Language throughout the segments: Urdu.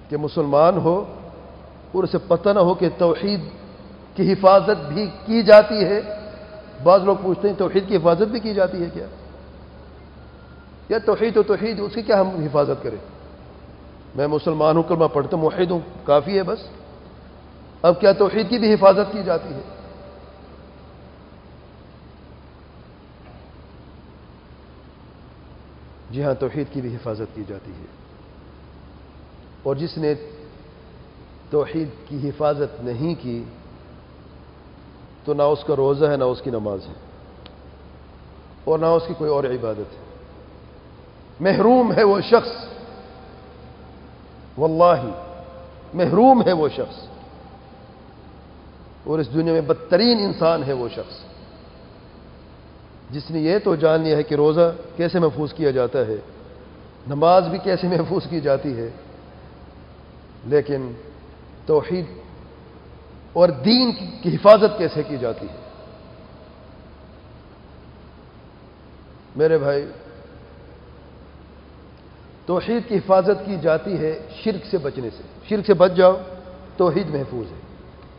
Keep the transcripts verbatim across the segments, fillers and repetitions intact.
کہ مسلمان ہو اور اسے پتہ نہ ہو کہ توحید کی حفاظت بھی کی جاتی ہے۔ بعض لوگ پوچھتے ہیں توحید کی حفاظت بھی کی جاتی ہے کیا؟ یا توحید تو توحید، اس کی کیا ہم حفاظت کریں؟ میں مسلمان ہوں، کلمہ پڑھتا ہوں، موحد ہوں، کافی ہے بس۔ اب کیا توحید کی بھی حفاظت کی جاتی ہے؟ جی ہاں، توحید کی بھی حفاظت کی جاتی ہے، اور جس نے توحید کی حفاظت نہیں کی تو نہ اس کا روزہ ہے، نہ اس کی نماز ہے، اور نہ اس کی کوئی اور عبادت ہے۔ محروم ہے وہ شخص، واللہ محروم ہے وہ شخص، اور اس دنیا میں بدترین انسان ہے وہ شخص جس نے یہ تو جان لیا ہے کہ روزہ کیسے محفوظ کیا جاتا ہے، نماز بھی کیسے محفوظ کی جاتی ہے، لیکن توحید اور دین کی حفاظت کیسے کی جاتی ہے۔ میرے بھائی، توحید کی حفاظت کی جاتی ہے شرک سے بچنے سے۔ شرک سے بچ جاؤ، توحید محفوظ ہے،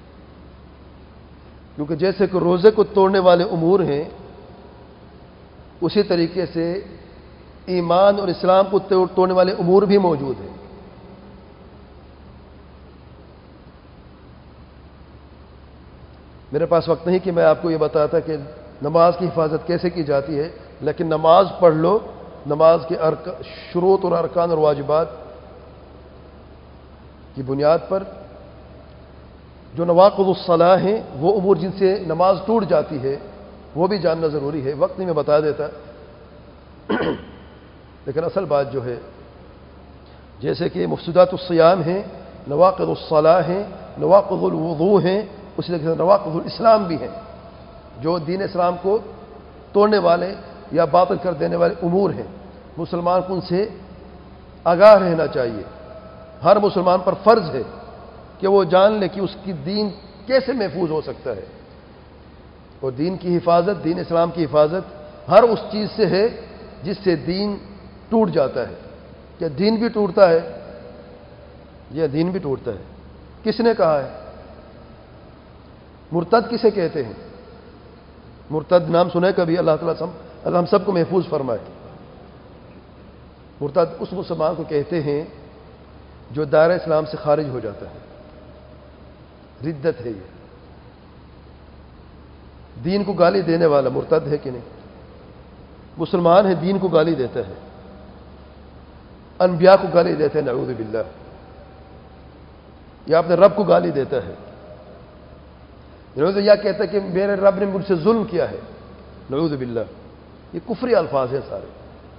کیونکہ جیسے کہ روزے کو توڑنے والے امور ہیں، اسی طریقے سے ایمان اور اسلام کو توڑنے والے امور بھی موجود ہیں۔ میرے پاس وقت نہیں کہ میں آپ کو یہ بتاتا کہ نماز کی حفاظت کیسے کی جاتی ہے، لیکن نماز پڑھ لو، نماز کے شروط اور ارکان اور واجبات کی بنیاد پر جو نواقض الصلاح ہیں، وہ امور جن سے نماز ٹوٹ جاتی ہے، وہ بھی جاننا ضروری ہے۔ وقت نہیں میں بتا دیتا، لیکن اصل بات جو ہے، جیسے کہ مفسدات الصیام ہیں، نواقض الصلاح ہیں، نواقض الوضوء ہیں، اسی طرح سے نواقض الاسلام بھی ہیں، جو دین اسلام کو توڑنے والے یا باطل کر دینے والے امور ہیں۔ مسلمان کو ان سے آگاہ رہنا چاہیے۔ ہر مسلمان پر فرض ہے کہ وہ جان لے کہ اس کی دین کیسے محفوظ ہو سکتا ہے، اور دین کی حفاظت، دین اسلام کی حفاظت ہر اس چیز سے ہے جس سے دین ٹوٹ جاتا ہے۔ کیا دین بھی ٹوٹتا ہے؟ یہ دین بھی ٹوٹتا ہے۔ کس نے کہا ہے؟ مرتد کسے کہتے ہیں؟ مرتد نام سنے کبھی؟ اللہ تعالیٰ اللہ ہم سب کو محفوظ فرمائے۔ مرتد اس مسلمان کو کہتے ہیں جو دائرہ اسلام سے خارج ہو جاتا ہے، ردت ہے۔ یہ دین کو گالی دینے والا مرتد ہے کہ نہیں؟ مسلمان ہے، دین کو گالی دیتا ہے، انبیاء کو گالی دیتا ہے، نعوذ باللہ، یا اپنے رب کو گالی دیتا ہے، یا کہتا ہے کہ میرے رب نے مجھ سے ظلم کیا ہے، نعوذ باللہ۔ یہ کفری الفاظ ہیں سارے۔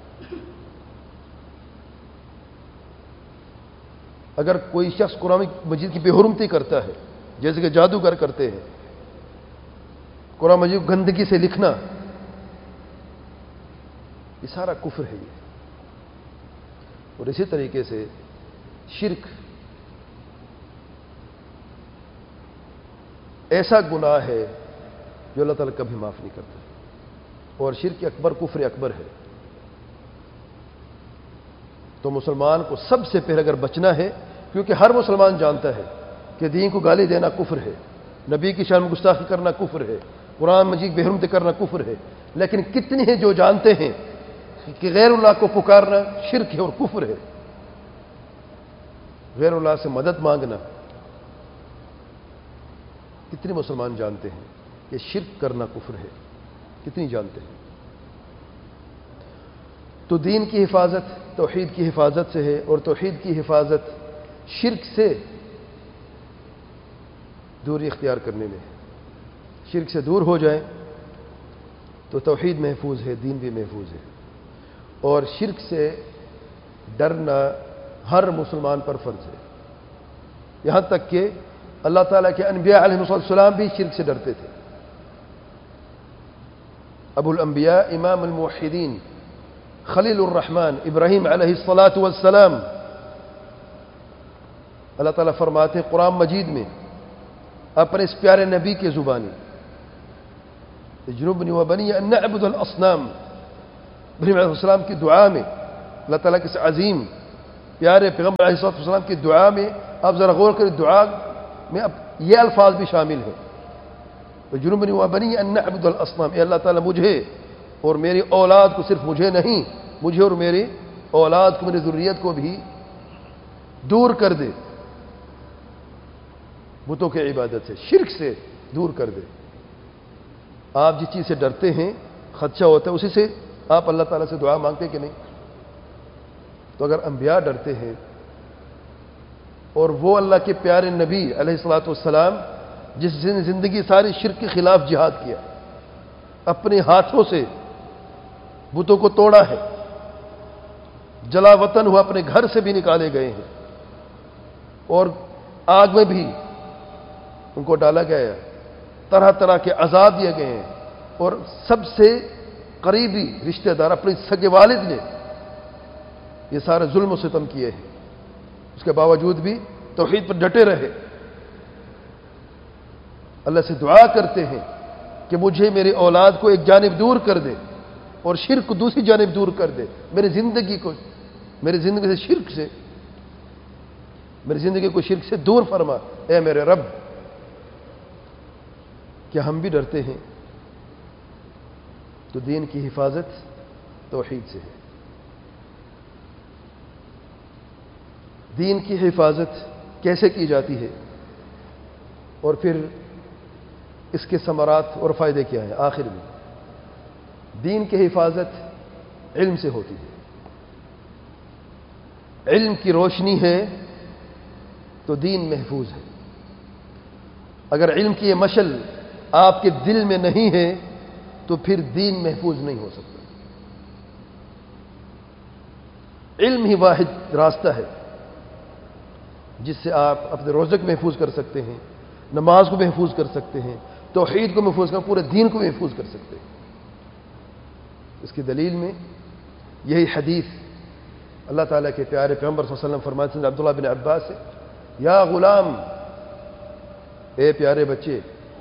اگر کوئی شخص قرآن مجید کی بے حرمتی کرتا ہے، جیسے کہ جادوگر کرتے ہیں، قرآن مجید کو گندگی سے لکھنا، یہ سارا کفر ہے یہ۔ اور اسی طریقے سے شرک ایسا گناہ ہے جو اللہ تعالیٰ کبھی معاف نہیں کرتا، اور شرک اکبر کفر اکبر ہے۔ تو مسلمان کو سب سے پہلے اگر بچنا ہے، کیونکہ ہر مسلمان جانتا ہے کہ دین کو گالی دینا کفر ہے، نبی کی شان میں گستاخی کرنا کفر ہے، قرآن مجید بے حرمتی کرنا کفر ہے، لیکن کتنے ہیں جو جانتے ہیں کہ غیر اللہ کو پکارنا شرک ہے اور کفر ہے، غیر اللہ سے مدد مانگنا۔ کتنے مسلمان جانتے ہیں کہ شرک کرنا کفر ہے؟ کتنی جانتے ہیں؟ تو دین کی حفاظت توحید کی حفاظت سے ہے، اور توحید کی حفاظت شرک سے دوری اختیار کرنے میں ہے۔ شرک سے دور ہو جائیں تو توحید محفوظ ہے، دین بھی محفوظ ہے، اور شرک سے ڈرنا ہر مسلمان پر فرض ہے، یہاں تک کہ اللہ تعالیٰ کے انبیاء علیہ السلام بھی شرک سے ڈرتے تھے۔ ابو الانبیاء امام الموحدین خلیل الرحمن ابراہیم علیہ الصلاۃ والسلام، اللہ تعالیٰ فرماتے ہیں قرآن مجید میں اپنے اس پیارے نبی کے زبانی، اجنبنی وبنی ان نعبد الاصنام، ابراہیم علیہ السلام کی دعا میں اللہ تعالیٰ کے عظیم پیارے پیغمبر علیہ الصلوۃ والسلام کی دعا میں آپ ذرا غور کریں، دعا میں اب یہ الفاظ بھی شامل ہیں، وَجُنُوبَنِي وَبَنِيَّ أَن نَّعْبُدَ الْأَصْنَامَ، اے اللہ تعالیٰ مجھے اور میری اولاد کو، صرف مجھے نہیں، مجھے اور میری اولاد کو، میری ذریت کو بھی دور کر دے بتوں کی عبادت سے، شرک سے دور کر دے۔ آپ جس چیز سے ڈرتے ہیں، خدشہ ہوتا ہے، اسی سے آپ اللہ تعالیٰ سے دعا مانگتے کہ نہیں؟ تو اگر انبیاء ڈرتے ہیں، اور وہ اللہ کے پیارے نبی علیہ الصلوۃ والسلام جس نے زندگی ساری شرک کے خلاف جہاد کیا، اپنے ہاتھوں سے بتوں کو توڑا ہے، جلا وطن ہوا، اپنے گھر سے بھی نکالے گئے ہیں، اور آگ میں بھی ان کو ڈالا گیا ہے، طرح طرح کے عذاب دیے گئے ہیں، اور سب سے قریبی رشتہ دار اپنے سگے والد نے یہ سارے ظلم و ستم کیے ہیں، اس کے باوجود بھی توحید پر ڈٹے رہے۔ اللہ سے دعا کرتے ہیں کہ مجھے میری اولاد کو ایک جانب دور کر دے اور شرک کو دوسری جانب دور کر دے، میری زندگی کو، میری زندگی سے شرک سے، میری زندگی کو شرک سے دور فرما اے میرے رب۔ کیا ہم بھی ڈرتے ہیں؟ تو دین کی حفاظت توحید سے ہے۔ دین کی حفاظت کیسے کی جاتی ہے، اور پھر اس کے ثمرات اور فائدے کیا ہیں؟ آخر میں دین کی حفاظت علم سے ہوتی ہے۔ علم کی روشنی ہے تو دین محفوظ ہے۔ اگر علم کی یہ مشل آپ کے دل میں نہیں ہے تو پھر دین محفوظ نہیں ہو سکتا۔ علم ہی واحد راستہ ہے جس سے آپ اپنے روزے کو محفوظ کر سکتے ہیں، نماز کو محفوظ کر سکتے ہیں، توحید کو محفوظ کر، پورے دین کو محفوظ کر سکتے ہیں۔ اس کی دلیل میں یہی حدیث اللہ تعالیٰ کے پیارے پیغمبر صلی اللہ علیہ وسلم فرماتے ہیں عبداللہ بن عباس سے، یا غلام، اے پیارے بچے،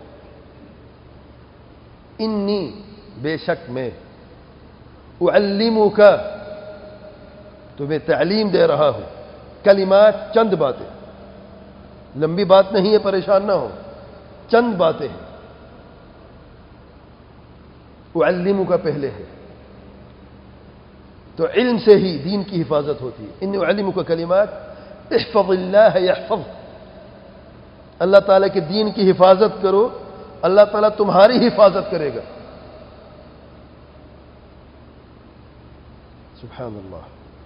انی، بے شک میں، اعلمک، تمہیں تعلیم دے رہا ہوں، کلمات، چند باتیں، لمبی بات نہیں ہے، پریشان نہ ہو، چند باتیں ہیں۔ اعلمک پہلے ہے، تو علم سے ہی دین کی حفاظت ہوتی ہے۔ انی اعلمک کلمات احفظ اللہ یحفظ، اللہ تعالیٰ کے دین کی حفاظت کرو، اللہ تعالیٰ تمہاری حفاظت کرے گا۔ سبحان اللہ۔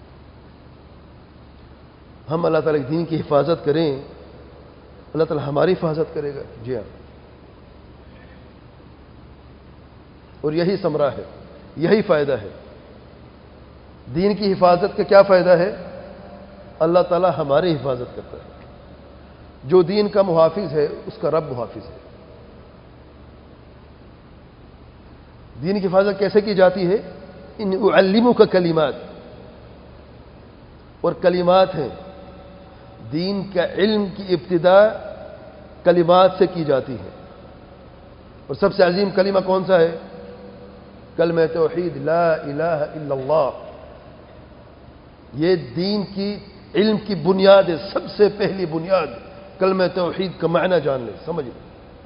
ہم اللہ تعالیٰ کے دین کی حفاظت کریں، اللہ تعالیٰ ہماری حفاظت کرے گا۔ جی ہاں، اور یہی ثمرہ ہے، یہی فائدہ ہے۔ دین کی حفاظت کا کیا فائدہ ہے؟ اللہ تعالیٰ ہماری حفاظت کرتا ہے۔ جو دین کا محافظ ہے اس کا رب محافظ ہے۔ دین کی حفاظت کیسے کی جاتی ہے؟ ان اعلمک کلمات، اور کلمات ہیں، دین کا علم کی ابتدا کلمات سے کی جاتی ہے، اور سب سے عظیم کلمہ کون سا ہے؟ کلمہ توحید، لا الہ الا اللہ۔ یہ دین کی علم کی بنیاد ہے، سب سے پہلی بنیاد کلمہ توحید کا معنی جان لیں، سمجھ لیں۔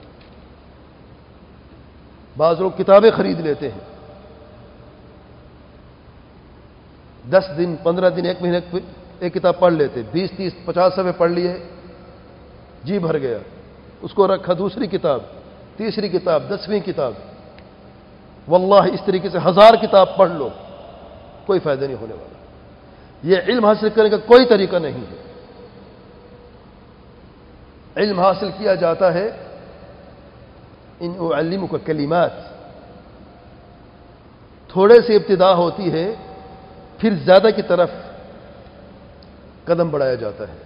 بعض لوگ کتابیں خرید لیتے ہیں، دس دن، پندرہ دن، ایک مہینے ایک کتاب پڑھ لیتے، بیس تیس پچاس صفحے پڑھ لیے، جی بھر گیا، اس کو رکھا دوسری کتاب، تیسری کتاب، دسویں کتاب۔ واللہ اس طریقے سے ہزار کتاب پڑھ لو، کوئی فائدہ نہیں ہونے والا۔ یہ علم حاصل کرنے کا کوئی طریقہ نہیں ہے۔ علم حاصل کیا جاتا ہے ان اعلمک کلمات، تھوڑے سے ابتدا ہوتی ہے، پھر زیادہ کی طرف قدم بڑھایا جاتا ہے۔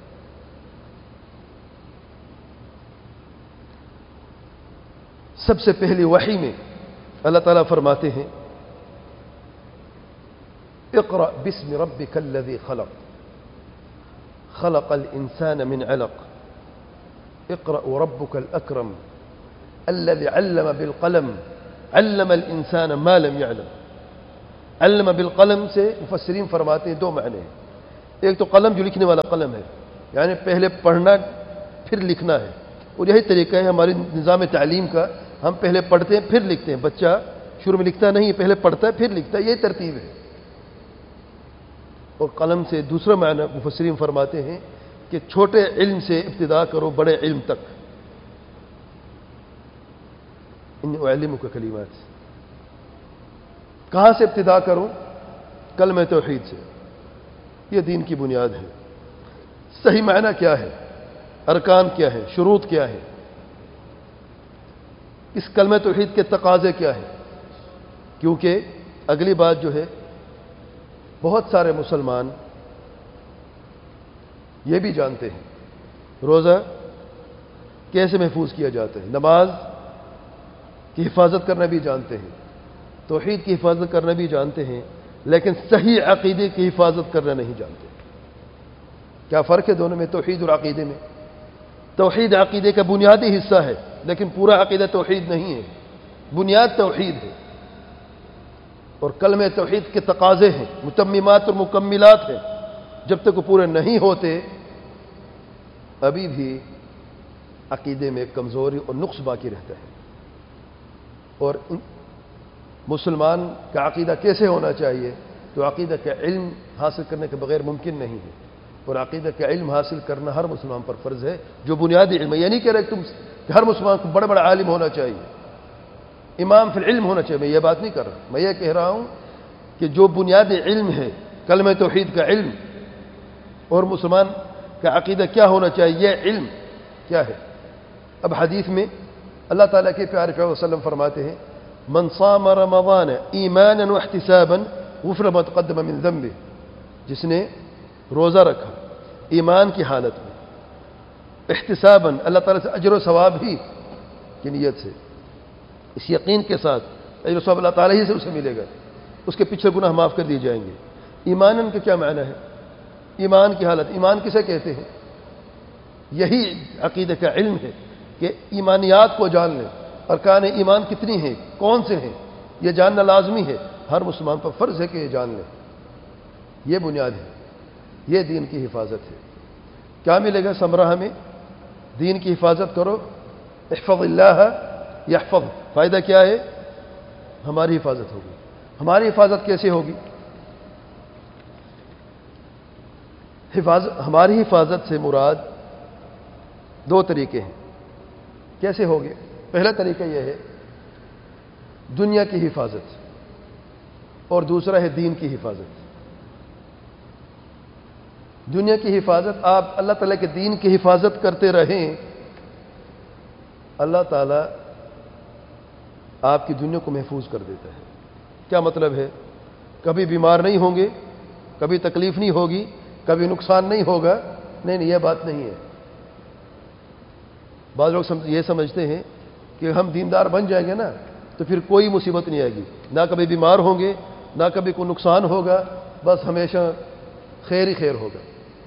سب سے پہلی وحی میں اللہ تعالیٰ فرماتے ہیں اقرأ باسم ربک الذی خلق خلق الانسان من علق اقرأ وربک الاکرم الذي علم بالقلم علم الانسان ما لم يعلم۔ علم بالقلم سے مفسرین فرماتے ہیں دو معنی ہیں، ایک تو قلم جو لکھنے والا قلم ہے، یعنی پہلے پڑھنا پھر لکھنا ہے، اور یہی طریقہ ہے ہماری نظام تعلیم کا، ہم پہلے پڑھتے ہیں پھر لکھتے ہیں. بچہ شروع میں لکھتا نہیں، پہلے پڑھتا ہے پھر لکھتا ہے، یہ ترتیب ہے. اور قلم سے دوسرا معنی مفسرین فرماتے ہیں کہ چھوٹے علم سے ابتدا کرو بڑے علم تک. ان اعلمک کلمات، کہاں سے ابتدا کروں؟ کلمہ توحید سے. یہ دین کی بنیاد ہے. صحیح معنی کیا ہے، ارکان کیا ہے، شروط کیا ہے، اس کلمہ توحید کے تقاضے کیا ہے؟ کیونکہ اگلی بات جو ہے، بہت سارے مسلمان یہ بھی جانتے ہیں روزہ کیسے محفوظ کیا جاتا ہے، نماز کی حفاظت کرنا بھی جانتے ہیں، توحید کی حفاظت کرنا بھی جانتے ہیں، لیکن صحیح عقیدے کی حفاظت کرنا نہیں جانتے. کیا فرق ہے دونوں میں، توحید اور عقیدے میں؟ توحید عقیدے کا بنیادی حصہ ہے، لیکن پورا عقیدہ توحید نہیں ہے. بنیاد توحید ہے، اور کلمہ توحید کے تقاضے ہیں، متممات اور مکملات ہیں. جب تک وہ پورے نہیں ہوتے ابھی بھی عقیدے میں کمزوری اور نقص باقی رہتا ہے. اور مسلمان کا عقیدہ کیسے ہونا چاہیے؟ تو عقیدہ کا علم حاصل کرنے کے بغیر ممکن نہیں ہے، اور عقیدہ کا علم حاصل کرنا ہر مسلمان پر فرض ہے، جو بنیادی علم ہے. یہ نہیں کہہ رہے کہ تم کہ ہر مسلمان کو بڑا بڑا عالم ہونا چاہیے، امام فی العلم ہونا چاہیے. میں یہ بات نہیں کر رہا، میں یہ کہہ رہا ہوں کہ جو بنیادی علم ہے کلمہ توحید کا علم، اور مسلمان کا عقیدہ کیا ہونا چاہیے، یہ علم کیا ہے. اب حدیث میں اللہ تعالیٰ کے پیارے پیغمبر صلی اللہ علیہ وسلم فرماتے ہیں من صام رمضان ایمانا واحتسابا غفر ما تقدم من ذنبه، جس نے روزہ رکھا ایمان کی حالت میں، احتسابا اللہ تعالیٰ سے اجر و ثواب ہی کی نیت سے، اس یقین کے ساتھ اجر و ثواب اللہ تعالیٰ ہی سے اسے ملے گا، اس کے پیچھے گناہ معاف کر دیے جائیں گے. ایمانن کا کیا معنی ہے؟ ایمان کی حالت. ایمان کسے کہتے ہیں؟ یہی عقیدہ کا علم ہے کہ ایمانیات کو جان لیں، ارکان ایمان کتنی ہیں، کون سے ہیں، یہ جاننا لازمی ہے. ہر مسلمان پر فرض ہے کہ یہ جان لیں. یہ بنیاد ہے، یہ دین کی حفاظت ہے. کیا ملے گا ثمرہ ہمیں؟ دین کی حفاظت کرو، احفظ اللہ یحفظ. فائدہ کیا ہے؟ ہماری حفاظت ہوگی. ہماری حفاظت کیسے ہوگی؟ حفاظت ہماری حفاظت سے مراد دو طریقے ہیں. کیسے ہوگے؟ پہلا طریقہ یہ ہے دنیا کی حفاظت، اور دوسرا ہے دین کی حفاظت. دنیا کی حفاظت، آپ اللہ تعالیٰ کے دین کی حفاظت کرتے رہیں، اللہ تعالیٰ آپ کی دنیا کو محفوظ کر دیتا ہے. کیا مطلب ہے؟ کبھی بیمار نہیں ہوں گے، کبھی تکلیف نہیں ہوگی، کبھی نقصان نہیں ہوگا. نہیں نہیں، یہ بات نہیں ہے. بعض لوگ یہ سمجھتے ہیں کہ ہم دیندار بن جائیں گے نا تو پھر کوئی مصیبت نہیں آئے گی، نہ کبھی بیمار ہوں گے، نہ کبھی کوئی نقصان ہوگا، بس ہمیشہ خیر ہی خیر ہوگا.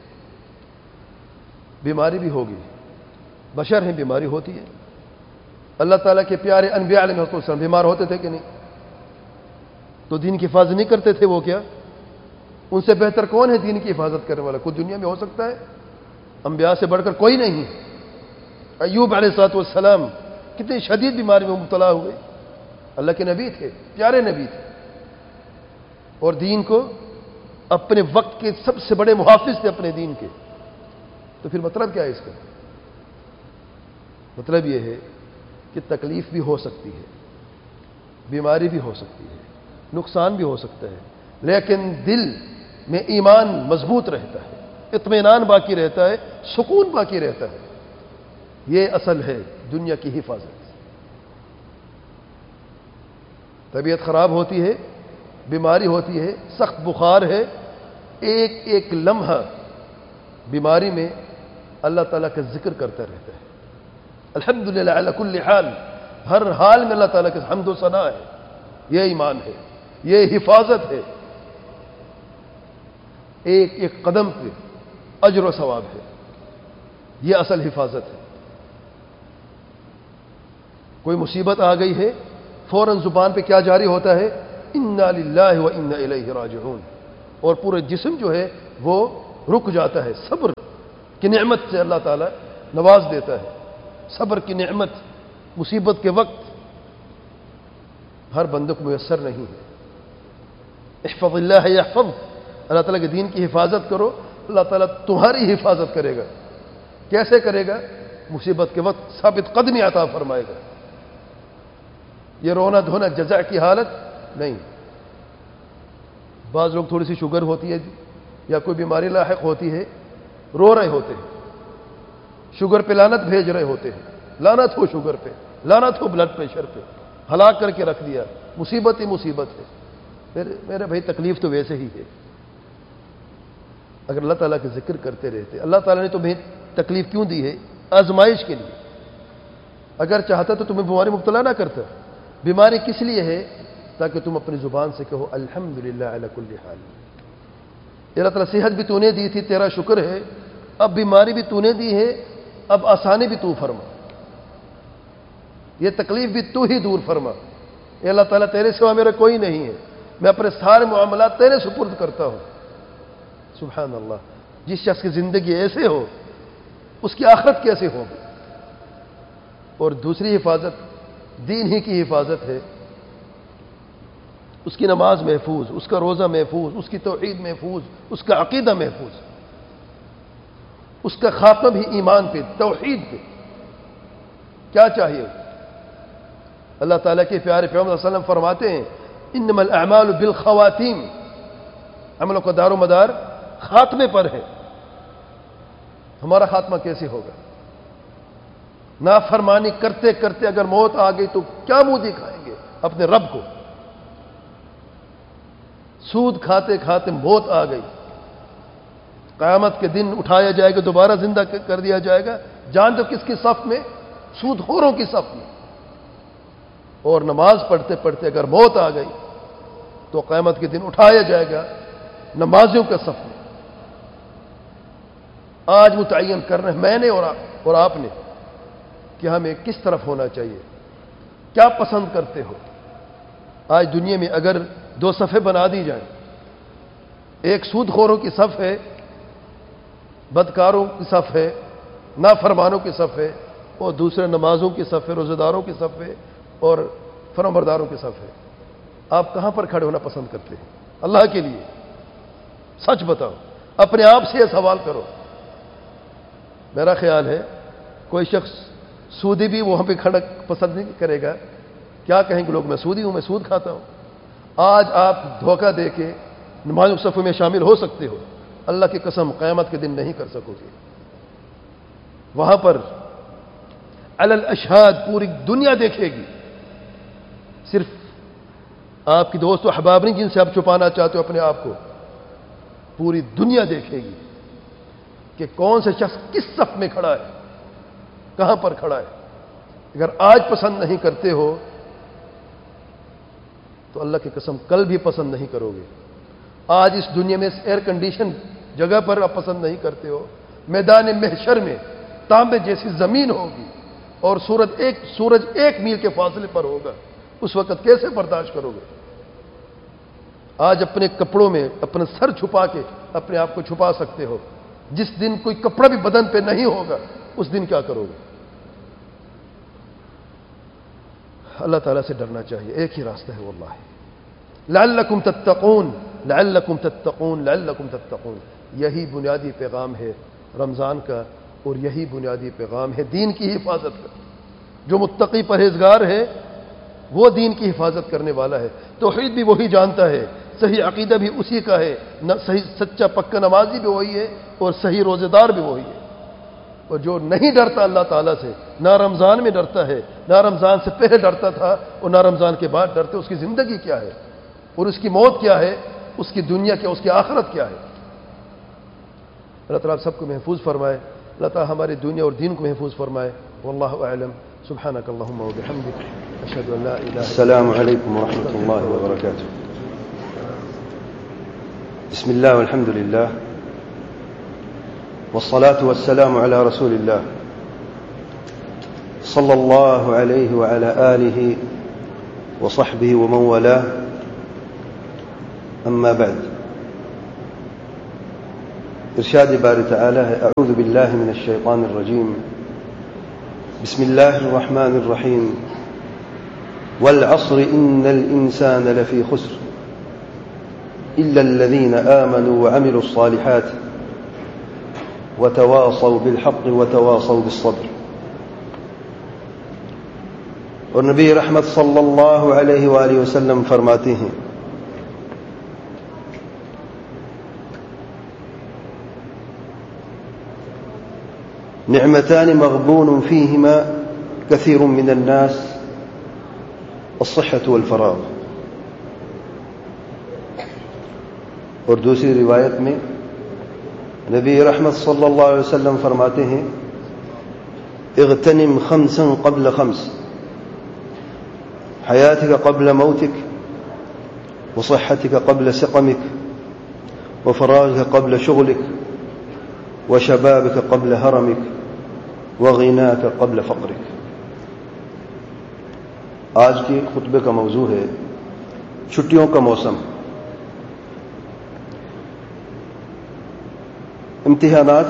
بیماری بھی ہوگی، بشر ہیں، بیماری ہوتی ہے. اللہ تعالیٰ کے پیارے انبیاء علیہ السلام بیمار ہوتے تھے کہ نہیں؟ تو دین کی حفاظت نہیں کرتے تھے وہ کیا؟ ان سے بہتر کون ہے دین کی حفاظت کرنے والا؟ کوئی دنیا میں ہو سکتا ہے؟ انبیاء سے بڑھ کر کوئی نہیں. ایوب علیہ الصلوۃ والسلام کتنی شدید بیماری میں مبتلا ہوئے، اللہ کے نبی تھے، پیارے نبی تھے، اور دین کو اپنے وقت کے سب سے بڑے محافظ تھے اپنے دین کے. تو پھر مطلب کیا ہے اس کا؟ مطلب یہ ہے کہ تکلیف بھی ہو سکتی ہے، بیماری بھی ہو سکتی ہے، نقصان بھی ہو سکتا ہے، لیکن دل میں ایمان مضبوط رہتا ہے، اطمینان باقی رہتا ہے، سکون باقی رہتا ہے. یہ اصل ہے دنیا کی حفاظت. طبیعت خراب ہوتی ہے، بیماری ہوتی ہے، سخت بخار ہے، ایک ایک لمحہ بیماری میں اللہ تعالیٰ کا ذکر کرتا رہتا ہے. الحمدللہ علی کل حال، ہر حال میں اللہ تعالیٰ کے حمد و ثنا ہے. یہ ایمان ہے، یہ حفاظت ہے. ایک ایک قدم پہ اجر و ثواب ہے. یہ اصل حفاظت ہے. کوئی مصیبت آ گئی ہے، فوراً زبان پہ کیا جاری ہوتا ہے؟ انا للہ و انا الیہ راجعون. اور پورے جسم جو ہے وہ رک جاتا ہے. صبر کی نعمت سے اللہ تعالیٰ نواز دیتا ہے. صبر کی نعمت مصیبت کے وقت ہر بندے کو میسر نہیں ہے. احفظ اللہ یحفظ، اللہ تعالیٰ کے دین کی حفاظت کرو، اللہ تعالیٰ تمہاری حفاظت کرے گا. کیسے کرے گا؟ مصیبت کے وقت ثابت قدمی عطا فرمائے گا. یہ رونا دھونا جزع کی حالت نہیں. بعض لوگ تھوڑی سی شوگر ہوتی ہے یا کوئی بیماری لاحق ہوتی ہے، رو رہے ہوتے ہیں، شوگر پہ لعنت بھیج رہے ہوتے ہیں. لعنت ہو شوگر پہ، لعنت ہو بلڈ پریشر پہ، ہلاک کر کے رکھ دیا. مصیبت ہی مصیبت ہے. میرے میرے بھائی تکلیف تو ویسے ہی ہے. اگر اللہ تعالیٰ کے ذکر کرتے رہتے، اللہ تعالیٰ نے تمہیں تکلیف کیوں دی ہے؟ آزمائش کے لیے. اگر چاہتا تو تمہیں بیماری مبتلا نہ کرتا. بیماری کس لیے ہے؟ تاکہ تم اپنی زبان سے کہو الحمدللہ علی کل حال. اللہ تعالیٰ صحت بھی تو نے دی تھی، تیرا شکر ہے. اب بیماری بھی تو نے دی ہے، اب آسانی بھی تو فرما. یہ تکلیف بھی تو ہی دور فرما. اے اللہ تعالیٰ تیرے سوا میرا کوئی نہیں ہے، میں اپنے سارے معاملات تیرے سپرد کرتا ہوں. سبحان اللہ. جس شخص کی زندگی ایسے ہو اس کی آخرت کیسے ہوگی؟ اور دوسری حفاظت دین ہی کی حفاظت ہے. اس کی نماز محفوظ، اس کا روزہ محفوظ، اس کی توحید محفوظ، اس کا عقیدہ محفوظ، اس کا خاتمہ بھی ایمان پہ، توحید پہ. کیا چاہیے؟ اللہ تعالیٰ کے پیارے پیغمبر صلی اللہ علیہ وسلم فرماتے ہیں انما الاعمال بالخواتیم، عملوں کا دار و مدار خاتمے پر ہے. ہمارا خاتمہ کیسے ہوگا؟ نافرمانی کرتے کرتے اگر موت آ گئی تو کیا منہ دکھائیں گے اپنے رب کو؟ سود کھاتے کھاتے موت آ گئی، قیامت کے دن اٹھایا جائے گا، دوبارہ زندہ کر دیا جائے گا. جان دو کس کی صف میں؟ سود خوروں کی صف میں. اور نماز پڑھتے پڑھتے اگر موت آ گئی تو قیامت کے دن اٹھایا جائے گا نمازیوں کے صف میں. آج متعین کرنا ہے میں نے اور آپ اور آپ نے کہ ہمیں کس طرف ہونا چاہیے، کیا پسند کرتے ہو. آج دنیا میں اگر دو صفیں بنا دی جائیں، ایک سود خوروں کی صف ہے، بدکاروں کی صف ہے، نافرمانوں کی صف ہے، اور دوسرے نمازوں کی صف ہے، روزہ داروں کی صف ہے، اور فرمانبرداروں کی صف ہے. آپ کہاں پر کھڑے ہونا پسند کرتے ہیں؟ اللہ کے لیے سچ بتاؤ، اپنے آپ سے یہ سوال کرو. میرا خیال ہے کوئی شخص سودی بھی وہاں پہ کھڑا پسند نہیں کرے گا. کیا کہیں گے لوگ؟ میں سودی ہوں، میں سود کھاتا ہوں. آج آپ دھوکہ دے کے نمازوں صفوں میں شامل ہو سکتے ہو، اللہ کی قسم قیامت کے دن نہیں کر سکو گے. وہاں پر علی الاشہاد پوری دنیا دیکھے گی. صرف آپ کی دوست و احباب نہیں جن سے آپ چھپانا چاہتے ہو اپنے آپ کو، پوری دنیا دیکھے گی کہ کون سے شخص کس صف میں کھڑا ہے، کہاں پر کھڑا ہے. اگر آج پسند نہیں کرتے ہو تو اللہ کی قسم کل بھی پسند نہیں کرو گے. آج اس دنیا میں اس ایئر کنڈیشن جگہ پر آپ پسند نہیں کرتے ہو، میدان محشر میں تانبے جیسی زمین ہوگی اور سورج ایک سورج ایک میل کے فاصلے پر ہوگا. اس وقت کیسے برداشت کرو گے؟ آج اپنے کپڑوں میں اپنا سر چھپا کے اپنے آپ کو چھپا سکتے ہو. جس دن کوئی کپڑا بھی بدن پہ نہیں ہوگا اس دن کیا کرو گے؟ اللہ تعالیٰ سے ڈرنا چاہیے. ایک ہی راستہ ہے واللہ، لعلکم تتقون لعلکم تتقون لعلکم تتقون. یہی بنیادی پیغام ہے رمضان کا، اور یہی بنیادی پیغام ہے دین کی حفاظت کا. جو متقی پرہیزگار ہے وہ دین کی حفاظت کرنے والا ہے. توحید بھی وہی جانتا ہے، صحیح عقیدہ بھی اسی کا ہے، صحیح سچا پکا نمازی بھی وہی ہے، اور صحیح روزے دار بھی وہی ہے. اور جو نہیں ڈرتا اللہ تعالیٰ سے، نہ رمضان میں ڈرتا ہے، نہ رمضان سے پہلے ڈرتا تھا، اور نہ رمضان کے بعد ڈرتے، اس کی زندگی کیا ہے اور اس کی موت کیا ہے، اس کی دنیا کیا، اس کی آخرت کیا ہے. اللہ تعالیٰ سب کو محفوظ فرمائے. اللہ تعالیٰ ہماری دنیا اور دین کو محفوظ فرمائے. واللہ اعلم. سبحانك اللهم وبحمدك اشهد ان لا اله الا انت. السلام عليكم ورحمة الله وبركاته. بسم الله والحمد لله والصلاة والسلام على رسول الله صلى الله عليه وعلى آله وصحبه ومن والاه. أما بعد، ارشاد باری تعالی ہے اعوذ باللہ من الشیطان الرجیم بسم اللہ الرحمن الرحیم والعصر ان الانسان لفی خسر الا الذین آمنوا وعملوا الصالحات وتواصوا بالحق وتواصوا بالصبر. اور نبی رحمت صلی اللہ علیہ وآلہ وسلم فرماتے ہیں نعمتان مغبون فيهما كثير من الناس الصحة والفراغ. اور دوسری روایت میں نبی رحمت صلی اللہ علیہ وسلم فرماتے ہیں اغتنم خمسا قبل خمس حياتك قبل موتك وصحتك قبل سقمك وفراغك قبل شغلك وشبابك قبل هرمك وغناك قبل فقرك. آج کے خطبے کا موضوع ہے چھٹیوں کا موسم. امتحانات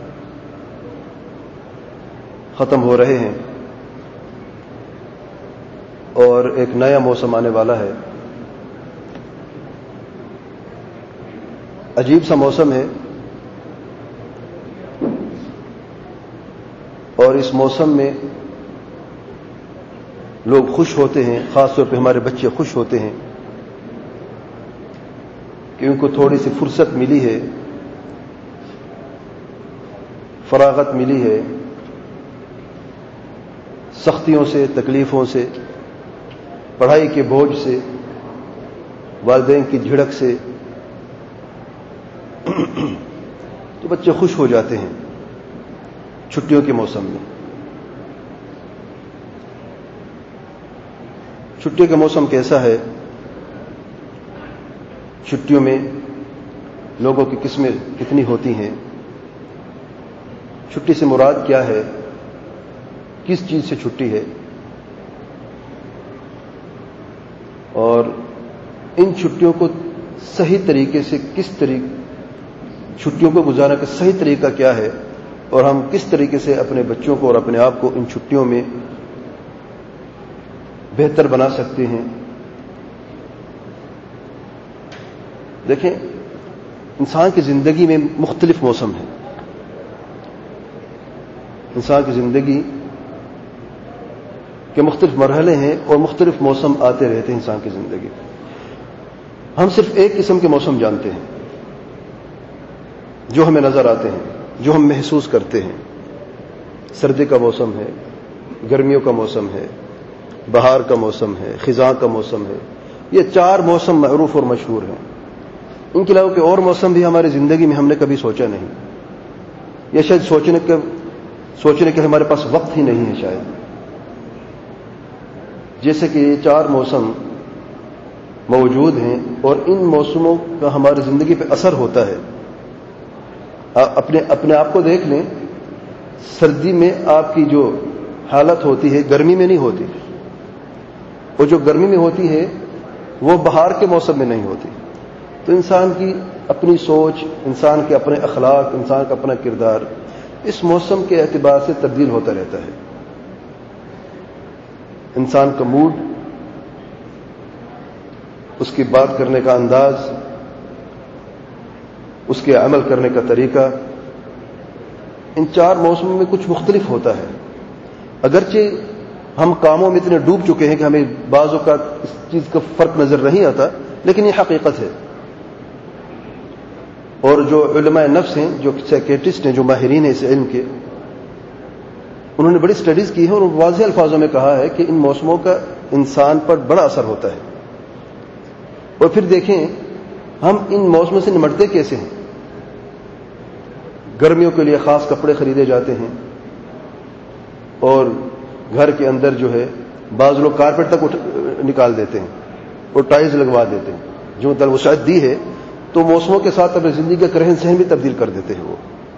ختم ہو رہے ہیں اور ایک نیا موسم آنے والا ہے. عجیب سا موسم ہے اور اس موسم میں لوگ خوش ہوتے ہیں، خاص طور پہ ہمارے بچے خوش ہوتے ہیں کہ ان کو تھوڑی سی فرصت ملی ہے، فراغت ملی ہے سختیوں سے، تکلیفوں سے، پڑھائی کے بوجھ سے، والدین کی جھڑک سے. تو بچے خوش ہو جاتے ہیں چھٹیوں کے موسم میں. چھٹیوں کا موسم کیسا ہے؟ چھٹیوں میں لوگوں کی قسمیں کتنی ہوتی ہیں؟ چھٹی سے مراد کیا ہے؟ کس چیز سے چھٹی ہے؟ اور ان چھٹیوں کو صحیح طریقے سے کس طریقے چھٹیوں کو گزارنے کا صحیح طریقہ کیا ہے اور ہم کس طریقے سے اپنے بچوں کو اور اپنے آپ کو ان چھٹیوں میں بہتر بنا سکتے ہیں؟ دیکھیں، انسان کی زندگی میں مختلف موسم ہیں. انسان کی زندگی کے مختلف مرحلے ہیں اور مختلف موسم آتے رہتے ہیں انسان کی زندگی. ہم صرف ایک قسم کے موسم جانتے ہیں جو ہمیں نظر آتے ہیں، جو ہم محسوس کرتے ہیں. سردی کا موسم ہے، گرمیوں کا موسم ہے، بہار کا موسم ہے، خزاں کا موسم ہے. یہ چار موسم معروف اور مشہور ہیں. ان کے علاوہ کہ اور موسم بھی ہماری زندگی میں ہم نے کبھی سوچا نہیں. یہ شاید سوچنے کے سوچنے کے ہمارے پاس وقت ہی نہیں ہے شاید. جیسے کہ یہ چار موسم موجود ہیں اور ان موسموں کا ہماری زندگی پہ اثر ہوتا ہے. اپنے اپنے آپ کو دیکھ لیں، سردی میں آپ کی جو حالت ہوتی ہے گرمی میں نہیں ہوتی، اور جو گرمی میں ہوتی ہے وہ بہار کے موسم میں نہیں ہوتی. تو انسان کی اپنی سوچ، انسان کے اپنے اخلاق، انسان کا اپنا کردار اس موسم کے اعتبار سے تبدیل ہوتا رہتا ہے. انسان کا موڈ، اس کی بات کرنے کا انداز، اس کے عمل کرنے کا طریقہ ان چار موسموں میں کچھ مختلف ہوتا ہے. اگرچہ ہم کاموں میں اتنے ڈوب چکے ہیں کہ ہمیں بعض اوقات اس چیز کا فرق نظر نہیں آتا، لیکن یہ حقیقت ہے. اور جو علماء نفس ہیں، جو سائیکیٹرسٹ ہیں، جو ماہرین ہیں اس علم کے، انہوں نے بڑی سٹڈیز کی ہیں اور واضح الفاظوں میں کہا ہے کہ ان موسموں کا انسان پر بڑا اثر ہوتا ہے. اور پھر دیکھیں ہم ان موسموں سے نمٹتے کیسے ہیں. گرمیوں کے لیے خاص کپڑے خریدے جاتے ہیں اور گھر کے اندر جو ہے بعض لوگ کارپیٹ تک نکال دیتے ہیں اور ٹائلز لگوا دیتے ہیں. جو وسعت دی ہے تو موسموں کے ساتھ اپنی زندگی کا رہن سہن بھی تبدیل کر دیتے ہیں. وہ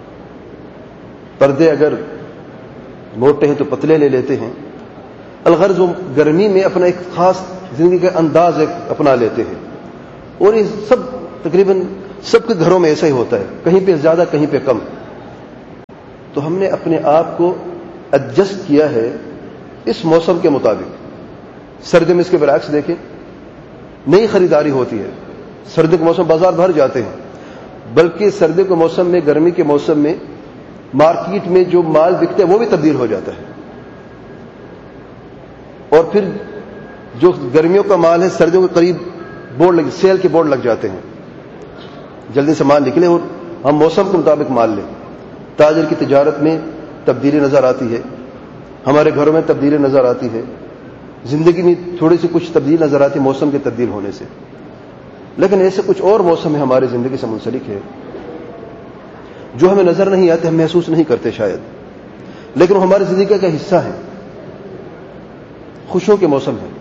پردے اگر موٹے ہیں تو پتلے لے لیتے ہیں. الغرض وہ گرمی میں اپنا ایک خاص زندگی کا انداز ایک اپنا لیتے ہیں. اور یہ سب تقریباً سب کے گھروں میں ایسا ہی ہوتا ہے، کہیں پہ زیادہ کہیں پہ کم. تو ہم نے اپنے آپ کو ایڈجسٹ کیا ہے اس موسم کے مطابق. سردیوں میں اس کے برعکس دیکھیں، نئی خریداری ہوتی ہے. سردیوں کے موسم بازار بھر جاتے ہیں، بلکہ سردیوں کے موسم میں، گرمی کے موسم میں مارکیٹ میں جو مال بکتے ہیں وہ بھی تبدیل ہو جاتا ہے. اور پھر جو گرمیوں کا مال ہے سردیوں کے قریب بورڈ لگ سیل کے بورڈ لگ جاتے ہیں، جلدی سے مال نکلے اور ہم موسم کے مطابق مال لیں. تاجر کی تجارت میں تبدیلی نظر آتی ہے، ہمارے گھروں میں تبدیلی نظر آتی ہے، زندگی میں تھوڑی سی کچھ تبدیل نظر آتی ہے موسم کے تبدیل ہونے سے. لیکن ایسے کچھ اور موسم ہے ہماری زندگی سے منسلک ہے جو ہمیں نظر نہیں آتے، ہم محسوس نہیں کرتے شاید، لیکن وہ ہماری زندگی کا حصہ ہے. خوشیوں کے موسم ہے.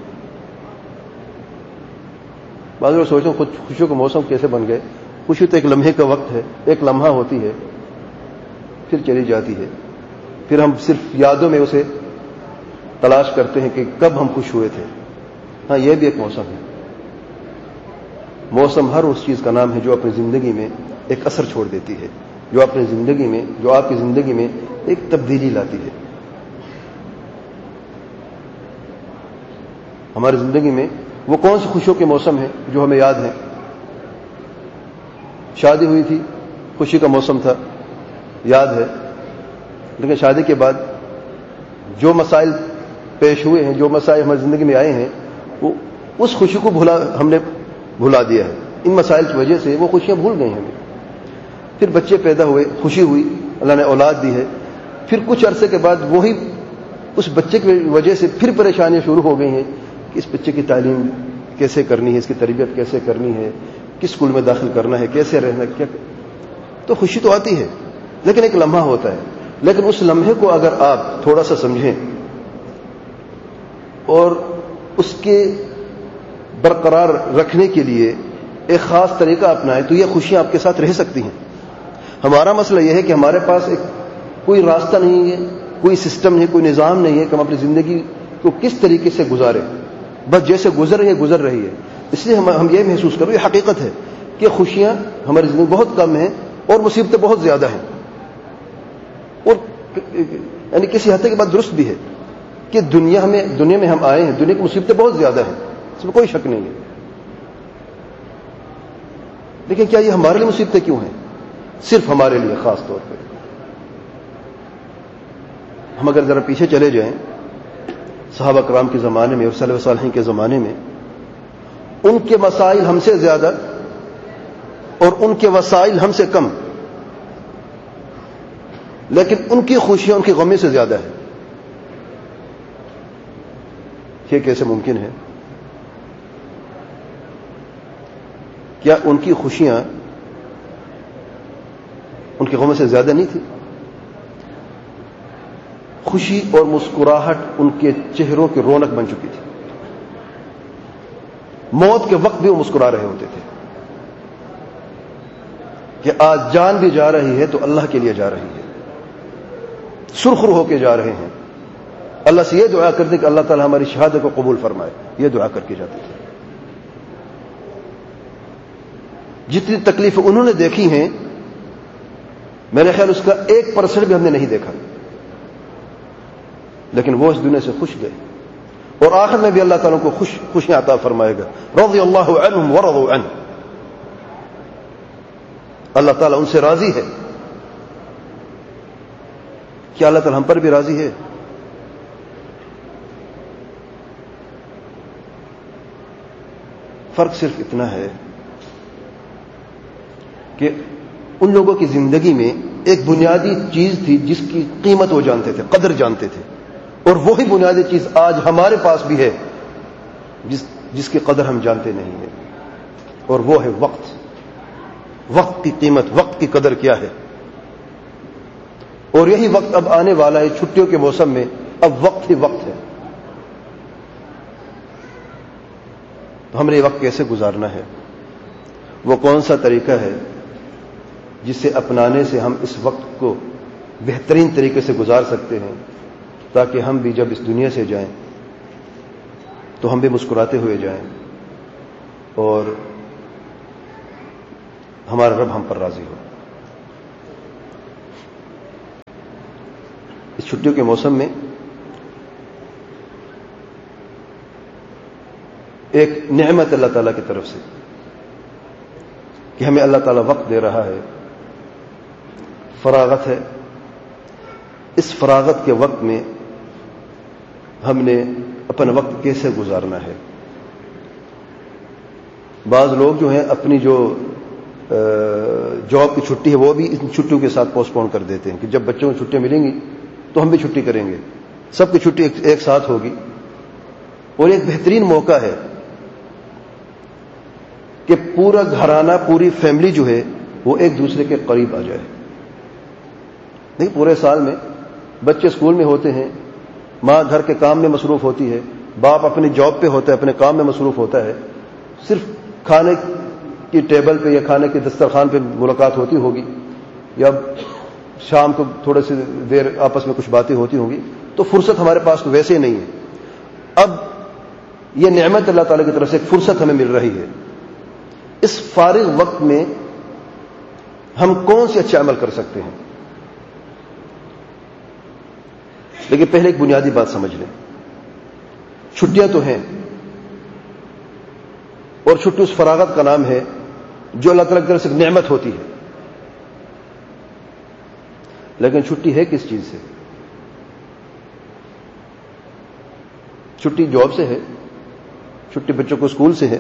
بعض لوگ سوچتے ہیں خود خوشیوں کے موسم کیسے بن گئے. خوشی تو ایک لمحے کا وقت ہے، ایک لمحہ ہوتی ہے، پھر چلی جاتی ہے. پھر ہم صرف یادوں میں اسے تلاش کرتے ہیں کہ کب ہم خوش ہوئے تھے. ہاں، یہ بھی ایک موسم ہے. موسم ہر اس چیز کا نام ہے جو اپنی زندگی میں ایک اثر چھوڑ دیتی ہے، جو اپنی زندگی میں جو آپ کی زندگی میں ایک تبدیلی لاتی ہے. ہماری زندگی میں وہ کون سی خوشیوں کے موسم ہیں جو ہمیں یاد ہیں؟ شادی ہوئی تھی، خوشی کا موسم تھا، یاد ہے. لیکن شادی کے بعد جو مسائل پیش ہوئے ہیں، جو مسائل ہماری زندگی میں آئے ہیں، وہ اس خوشی کو بھلا ہم نے بھلا دیا ہے. ان مسائل کی وجہ سے وہ خوشیاں بھول گئی ہیں ہمیں. پھر بچے پیدا ہوئے، خوشی ہوئی، اللہ نے اولاد دی ہے. پھر کچھ عرصے کے بعد وہی اس بچے کی وجہ سے پھر پریشانیاں شروع ہو گئی ہیں کہ اس بچے کی تعلیم کیسے کرنی ہے، اس کی تربیت کیسے کرنی ہے، کس اسکول میں داخل کرنا ہے، کیسے رہنا. کیا تو خوشی تو آتی ہے لیکن ایک لمحہ ہوتا ہے. لیکن اس لمحے کو اگر آپ تھوڑا سا سمجھیں اور اس کے برقرار رکھنے کے لیے ایک خاص طریقہ اپنائیں تو یہ خوشیاں آپ کے ساتھ رہ سکتی ہیں. ہمارا مسئلہ یہ ہے کہ ہمارے پاس ایک کوئی راستہ نہیں ہے، کوئی سسٹم نہیں، کوئی نظام نہیں ہے کہ ہم اپنی زندگی کو کس طریقے سے گزاریں. بس جیسے گزر رہی ہے گزر رہی ہے. اس لیے ہم ہم یہ محسوس کرو، یہ حقیقت ہے کہ خوشیاں ہماری زندگی بہت کم ہیں اور مصیبتیں بہت زیادہ ہیں. اور یعنی کسی حد تک کی بات درست بھی ہے کہ دنیا میں دنیا میں ہم آئے ہیں، دنیا کی مصیبتیں بہت زیادہ ہیں، اس میں کوئی شک نہیں ہے. لیکن کیا یہ ہمارے لیے مصیبتیں کیوں ہیں؟ صرف ہمارے لیے خاص طور پہ. ہم اگر ذرا پیچھے چلے جائیں صحابہ کرام کے زمانے میں اور سلف صالحین کے زمانے میں، ان کے مسائل ہم سے زیادہ اور ان کے وسائل ہم سے کم، لیکن ان کی خوشیاں ان کی غمی سے زیادہ ہے. یہ کیسے ممکن ہے؟ کیا ان کی خوشیاں ان کی غموں سے زیادہ نہیں تھی؟ خوشی اور مسکراہٹ ان کے چہروں کی رونق بن چکی تھی. موت کے وقت بھی وہ مسکرا رہے ہوتے تھے کہ آج جان بھی جا رہی ہے تو اللہ کے لیے جا رہی ہے. سرخرو ہو کے جا رہے ہیں. اللہ سے یہ دعا کرتے کہ اللہ تعالی ہماری شہادت کو قبول فرمائے. یہ دعا کر کے جاتے تھے. جتنی تکلیفیں انہوں نے دیکھی ہیں میرے خیال اس کا ایک پرسنٹ بھی ہم نے نہیں دیکھا، لیکن وہ اس دنیا سے خوش گئے اور آخر میں بھی اللہ تعالیٰ کو خوش خوشیاں عطا فرمائے گا. رضی اللہ عنہم ورضوا عنہ. اللہ تعالیٰ ان سے راضی ہے. کیا اللہ تعالیٰ ہم پر بھی راضی ہے؟ فرق صرف اتنا ہے کہ ان لوگوں کی زندگی میں ایک بنیادی چیز تھی جس کی قیمت وہ جانتے تھے، قدر جانتے تھے، اور وہی بنیادی چیز آج ہمارے پاس بھی ہے جس جس کی قدر ہم جانتے نہیں ہیں، اور وہ ہے وقت. وقت کی قیمت، وقت کی قدر کیا ہے. اور یہی وقت اب آنے والا ہے چھٹیوں کے موسم میں. اب وقت ہی وقت ہے. تو ہم نے یہ وقت کیسے گزارنا ہے؟ وہ کون سا طریقہ ہے جسے اپنانے سے ہم اس وقت کو بہترین طریقے سے گزار سکتے ہیں تاکہ ہم بھی جب اس دنیا سے جائیں تو ہم بھی مسکراتے ہوئے جائیں اور ہمارا رب ہم پر راضی ہو. اس چھٹیوں کے موسم میں ایک نعمت اللہ تعالیٰ کی طرف سے کہ ہمیں اللہ تعالیٰ وقت دے رہا ہے، فراغت ہے. اس فراغت کے وقت میں ہم نے اپنا وقت کیسے گزارنا ہے. بعض لوگ جو ہیں اپنی جو جاب کی چھٹی ہے وہ بھی ان چھٹیوں کے ساتھ پوسٹ پون کر دیتے ہیں کہ جب بچوں کو چھٹیاں ملیں گی تو ہم بھی چھٹی کریں گے، سب کی چھٹی ایک, ایک ساتھ ہوگی. اور ایک بہترین موقع ہے کہ پورا گھرانہ، پوری فیملی جو ہے وہ ایک دوسرے کے قریب آ جائے. نہیں، پورے سال میں بچے اسکول میں ہوتے ہیں، ماں گھر کے کام میں مصروف ہوتی ہے، باپ اپنی جاب پہ ہوتا ہے، اپنے کام میں مصروف ہوتا ہے. صرف کھانے کی ٹیبل پہ یا کھانے کے دسترخوان پہ ملاقات ہوتی ہوگی، یا شام کو تھوڑے سی دیر آپس میں کچھ باتیں ہوتی ہوں گی. تو فرصت ہمارے پاس تو ویسے ہی نہیں ہے. اب یہ نعمت اللہ تعالیٰ کی طرف سے ایک فرصت ہمیں مل رہی ہے. اس فارغ وقت میں ہم کون سے اچھے عمل کر سکتے ہیں؟ لیکن پہلے ایک بنیادی بات سمجھ لیں. چھٹیاں تو ہیں، اور چھٹی اس فراغت کا نام ہے جو اللہ تعالیٰ کی طرف سے ایک نعمت ہوتی ہے. لیکن چھٹی ہے کس چیز سے؟ چھٹی جاب سے ہے، چھٹی بچوں کو اسکول سے ہے،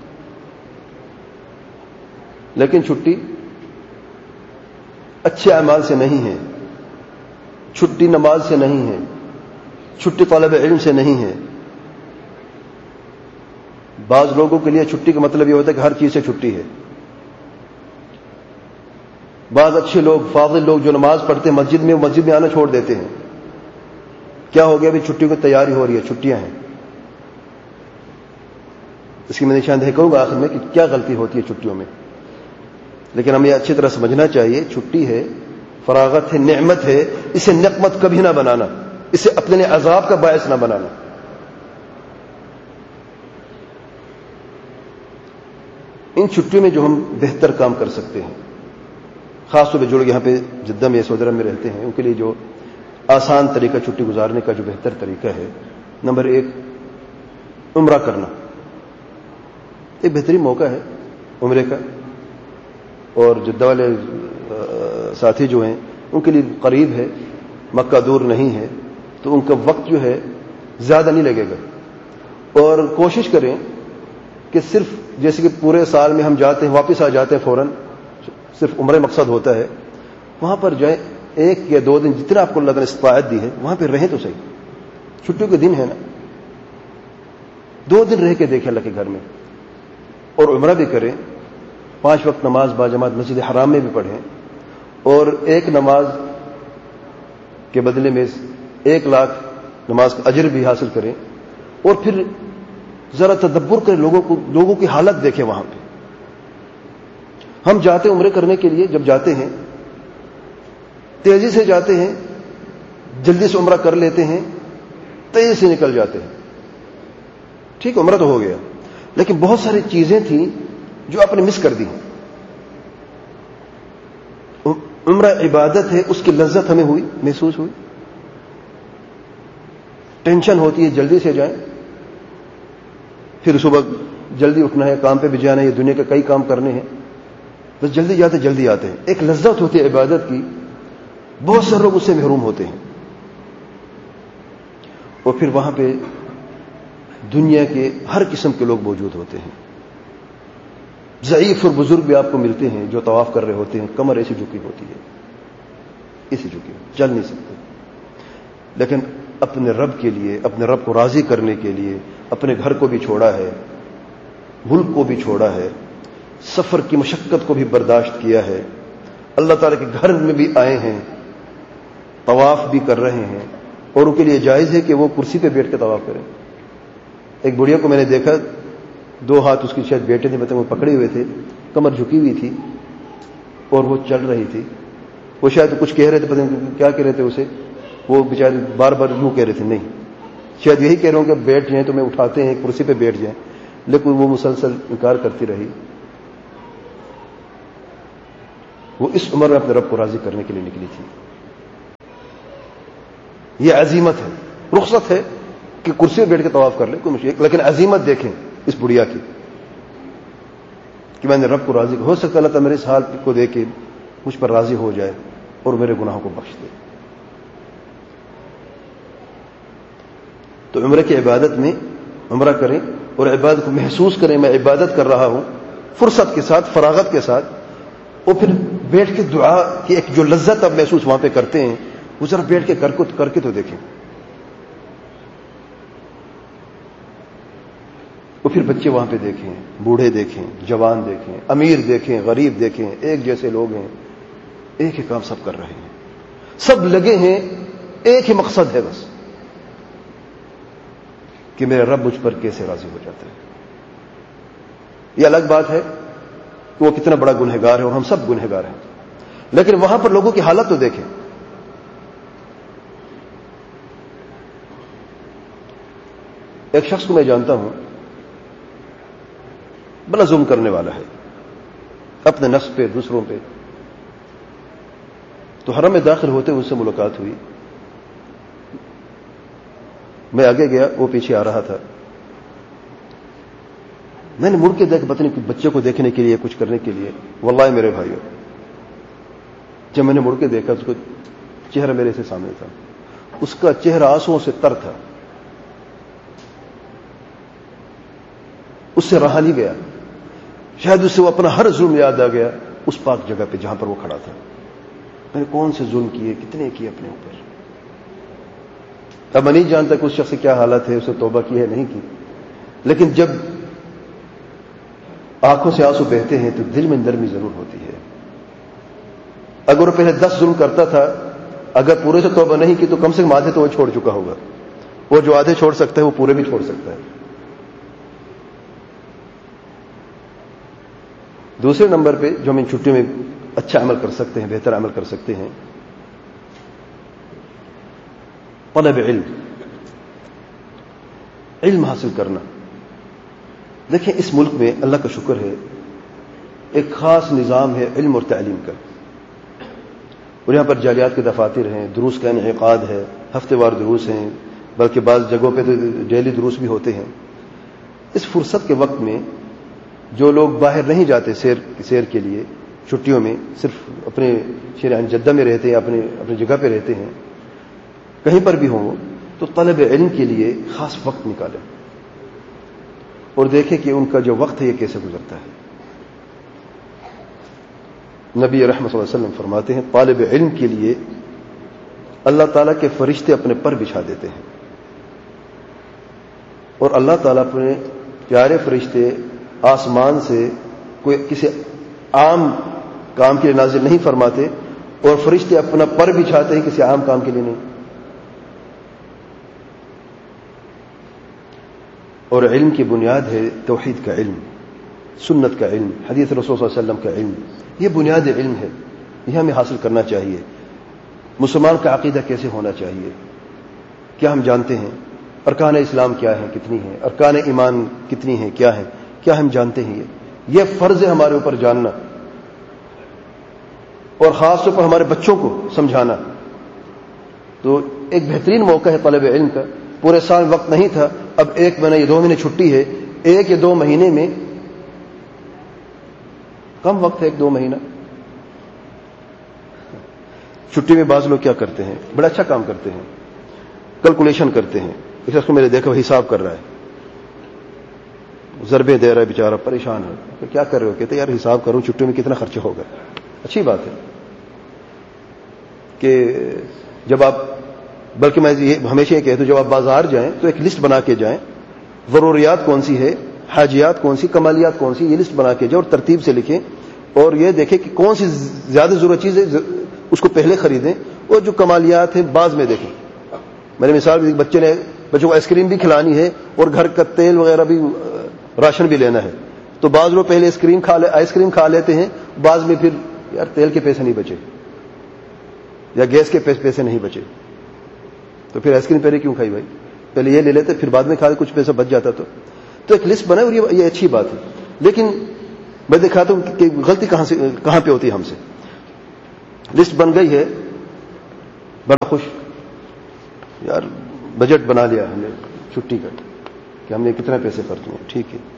لیکن چھٹی اچھے اعمال سے نہیں ہے، چھٹی نماز سے نہیں ہے، چھٹی طالب علم سے نہیں ہے. بعض لوگوں کے لیے چھٹی کا مطلب یہ ہوتا ہے کہ ہر چیز سے چھٹی ہے. بعض اچھے لوگ، فاضل لوگ جو نماز پڑھتے ہیں مسجد میں، مسجد میں آنا چھوڑ دیتے ہیں. کیا ہو گیا؟ ابھی چھٹیوں کی تیاری ہو رہی ہے، چھٹیاں ہیں. اس کی میں نشاندہی کروں گا آخر میں کہ کیا غلطی ہوتی ہے چھٹیوں میں. لیکن ہمیں اچھی طرح سمجھنا چاہیے، چھٹی ہے، فراغت ہے، نعمت ہے. اسے نقمت کبھی نہ بنانا، اسے اپنے عذاب کا باعث نہ بنانا. ان چھٹیوں میں جو ہم بہتر کام کر سکتے ہیں، خاص طور پہ جو لوگ یہاں پہ جدہ میں، سعودی عرب میں رہتے ہیں، ان کے لیے جو آسان طریقہ چھٹی گزارنے کا جو بہتر طریقہ ہے، نمبر ایک، عمرہ کرنا. ایک بہترین موقع ہے عمرے کا. اور جدہ والے ساتھی جو ہیں ان کے لیے قریب ہے، مکہ دور نہیں ہے، تو ان کا وقت جو ہے زیادہ نہیں لگے گا. اور کوشش کریں کہ صرف جیسے کہ پورے سال میں ہم جاتے ہیں واپس آ جاتے ہیں فوراً، صرف عمرہ مقصد ہوتا ہے، وہاں پر جائیں ایک یا دو دن جتنا آپ کو اللہ تعالیٰ نے استطاعت دی ہے وہاں پہ رہیں تو صحیح. چھٹیوں کے دن ہے نا، دو دن رہ کے دیکھیں اللہ کے گھر میں، اور عمرہ بھی کریں. پانچ وقت نماز باجماعت مسجد حرام میں بھی پڑھیں، اور ایک نماز کے بدلے میں ایک لاکھ نماز کا اجر بھی حاصل کریں. اور پھر ذرا تدبر کریں، لوگوں کو لوگوں کی حالت دیکھیں. وہاں پہ ہم جاتے ہیں عمرے کرنے کے لیے، جب جاتے ہیں تیزی سے جاتے ہیں، جلدی سے عمرہ کر لیتے ہیں، تیزی سے نکل جاتے ہیں. ٹھیک، عمرہ تو ہو گیا، لیکن بہت ساری چیزیں تھیں جو آپ نے مس کر دی. عمرہ عبادت ہے، اس کی لذت ہمیں ہوئی، محسوس ہوئی. ٹینشن ہوتی ہے جلدی سے جائیں، پھر صبح جلدی اٹھنا ہے، کام پہ بھی جانا ہے، یہ دنیا کے کئی کام کرنے ہیں، بس جلدی جاتے جلدی آتے ہیں. ایک لذت ہوتی ہے عبادت کی، بہت سے لوگ اس سے محروم ہوتے ہیں. اور پھر وہاں پہ دنیا کے ہر قسم کے لوگ موجود ہوتے ہیں. ضعیف اور بزرگ بھی آپ کو ملتے ہیں جو طواف کر رہے ہوتے ہیں، کمر ایسی جھکی ہوتی ہے، ایسی جھکی، چل نہیں سکتے. لیکن اپنے رب کے لیے، اپنے رب کو راضی کرنے کے لیے اپنے گھر کو بھی چھوڑا ہے، ملک کو بھی چھوڑا ہے، سفر کی مشقت کو بھی برداشت کیا ہے، اللہ تعالیٰ کے گھر میں بھی آئے ہیں، طواف بھی کر رہے ہیں. اور ان کے لیے جائز ہے کہ وہ کرسی پہ بیٹھ کے طواف کریں. ایک بڑھیا کو میں نے دیکھا، دو ہاتھ اس کی شاید بیٹے تھے، وہ پکڑے ہوئے تھے، کمر جھکی ہوئی تھی، اور وہ چل رہی تھی. وہ شاید کچھ کہہ رہے تھے، پتہ نہیں کیا کہہ رہے تھے اسے، وہ بیچارے بار بار یوں کہہ رہے تھے، نہیں شاید یہی کہہ رہا ہوں کہ بیٹھ جائیں تو میں اٹھاتے ہیں کرسی پہ بیٹھ جائیں، لیکن وہ مسلسل انکار کرتی رہی. وہ اس عمر میں اپنے رب کو راضی کرنے کے لیے نکلی تھی. یہ عزیمت ہے. رخصت ہے کہ کرسی پہ بیٹھ کے طواف کر لے کوئی مشکل، لیکن عزیمت دیکھیں اس بڑھیا کی کہ میں نے رب کو راضی. ہو سکتا ہے اللہ تعالیٰ میرے اس حال کو دیکھ کے مجھ پر راضی ہو جائے اور میرے گناہوں کو بخش دے. تو عمرے کی عبادت میں عمرہ کریں اور عبادت کو محسوس کریں میں عبادت کر رہا ہوں، فرصت کے ساتھ، فراغت کے ساتھ، اور پھر بیٹھ کے دعا کی ایک جو لذت آپ محسوس وہاں پہ کرتے ہیں وہ ذرا بیٹھ کے کر کر کے تو دیکھیں. اور پھر بچے وہاں پہ دیکھیں، بوڑھے دیکھیں، جوان دیکھیں، امیر دیکھیں، غریب دیکھیں، ایک جیسے لوگ ہیں، ایک ہی کام سب کر رہے ہیں، سب لگے ہیں، ایک ہی مقصد ہے بس کہ میرا رب مجھ پر کیسے راضی ہو جاتا ہے. یہ الگ بات ہے کہ وہ کتنا بڑا گنہگار ہے اور ہم سب گنہگار ہیں، لیکن وہاں پر لوگوں کی حالت تو دیکھیں. ایک شخص کو میں جانتا ہوں، بڑا ظلم کرنے والا ہے اپنے نفس پہ، دوسروں پہ. تو حرم میں داخل ہوتے اس سے ملاقات ہوئی. میں آگے گیا، وہ پیچھے آ رہا تھا. میں نے مڑ کے دیکھ پتہ نہیں بچے کو دیکھنے کے لیے، کچھ کرنے کے لیے. واللہ میرے بھائیوں، جب میں نے مڑ کے دیکھا اس کو چہرہ میرے سے سامنے تھا، اس کا چہرہ آنسوؤں سے تر تھا. اس سے رہا نہیں گیا. شاید اس سے وہ اپنا ہر ظلم یاد آ گیا اس پاک جگہ پہ جہاں پر وہ کھڑا تھا. میں نے کون سے ظلم کیے، کتنے کیے اپنے اوپر. اب میں نہیں جانتا کہ اس شخص کی کیا حالت ہے، اسے توبہ کی ہے نہیں کی، لیکن جب آنکھوں سے آنسو بہتے ہیں تو دل میں نرمی ضرور ہوتی ہے. اگر وہ پہلے دس ظلم کرتا تھا، اگر پورے سے توبہ نہیں کی تو کم سے کم آدھے تو وہ چھوڑ چکا ہوگا. وہ جو آدھے چھوڑ سکتا ہے وہ پورے بھی چھوڑ سکتا ہے. دوسرے نمبر پہ جو ہم ان چھٹیوں میں اچھا عمل کر سکتے ہیں، بہتر عمل کر سکتے ہیں، طلب علم، علم حاصل کرنا. دیکھیں اس ملک میں اللہ کا شکر ہے ایک خاص نظام ہے علم اور تعلیم کا، اور یہاں پر جالیات کے دفاتر ہیں، دروس کا انعقاد ہے، ہفتے وار دروس ہیں، بلکہ بعض جگہوں پہ تو ڈیلی دروس بھی ہوتے ہیں. اس فرصت کے وقت میں جو لوگ باہر نہیں جاتے سیر سیر کے لیے چھٹیوں میں، صرف اپنے شہر جدہ میں رہتے ہیں، اپنے اپنی جگہ پہ رہتے ہیں، کہیں پر بھی ہوں، تو طلب علم کے لیے خاص وقت نکالیں اور دیکھیں کہ ان کا جو وقت ہے یہ کیسے گزرتا ہے. نبی رحمت صلی اللہ علیہ وسلم فرماتے ہیں طالب علم کے لیے اللہ تعالیٰ کے فرشتے اپنے پر بچھا دیتے ہیں، اور اللہ تعالیٰ اپنے پیارے فرشتے آسمان سے کوئی کسی عام کام کے لیے نازل نہیں فرماتے، اور فرشتے اپنا پر بچھاتے ہیں کسی عام کام کے لیے نہیں. اور علم کی بنیاد ہے توحید کا علم، سنت کا علم، حدیث رسول صلی اللہ علیہ وسلم کا علم. یہ بنیاد علم ہے، یہ ہمیں حاصل کرنا چاہیے. مسلمان کا عقیدہ کیسے ہونا چاہیے، کیا ہم جانتے ہیں؟ ارکان اسلام کیا ہیں، کتنی ہیں؟ ارکان ایمان کتنی ہیں، کیا ہیں؟ کیا ہم جانتے ہیں؟ یہ یہ فرض ہے ہمارے اوپر جاننا، اور خاص طور پر ہمارے بچوں کو سمجھانا. تو ایک بہترین موقع ہے طلب علم کا. پورے سال وقت نہیں تھا، اب ایک مہینہ یا دو مہینے چھٹی ہے، ایک یا دو مہینے میں کم وقت ہے، ایک دو مہینہ چھٹی میں بعض لوگ کیا کرتے ہیں، بڑا اچھا کام کرتے ہیں، کیلکولیشن کرتے ہیں. اس کو میں نے دیکھا وہ حساب کر رہا ہے، ضربے دے رہا ہے بیچارہ، پریشان ہے. تو کیا کر رہے ہو؟ کہتے یار حساب کروں چھٹی میں کتنا خرچہ ہوگا. اچھی بات ہے کہ جب آپ، بلکہ میں یہ ہمیشہ یہ کہتا ہوں جب آپ بازار جائیں تو ایک لسٹ بنا کے جائیں، ضروریات کون سی ہے، حاجیات کون سی، کمالیات کون سی، یہ لسٹ بنا کے جائیں اور ترتیب سے لکھیں، اور یہ دیکھیں کہ کون سی زیادہ ضرورت چیز ہے اس کو پہلے خریدیں، اور جو کمالیات ہیں بعد میں دیکھیں. میں نے مثال بھی، بچے نے بچوں کو آئس کریم بھی کھلانی ہے اور گھر کا تیل وغیرہ بھی، راشن بھی لینا ہے، تو بعض لوگ پہلے آئس کریم کھا لے آئس کریم کھا لیتے ہیں، بعض میں پھر یار تیل کے پیسے نہیں بچے یا گیس کے پیسے نہیں بچے، تو پھر آئس کریم پہلے کیوں کھائی بھائی، پہلے یہ لے لیتے پھر بعد میں کھا کچھ پیسہ بچ جاتا. تو تو ایک لسٹ بنائے، اور یہ اچھی بات ہے. لیکن میں دکھاتا ہوں کہ غلطی کہاں سے کہاں پہ ہوتی ہے ہم سے. لسٹ بن گئی ہے، بڑا خوش، یار بجٹ بنا لیا ہم نے چھٹی کا کہ ہم نے کتنے پیسے خرچ ہوئے، ٹھیک ہے،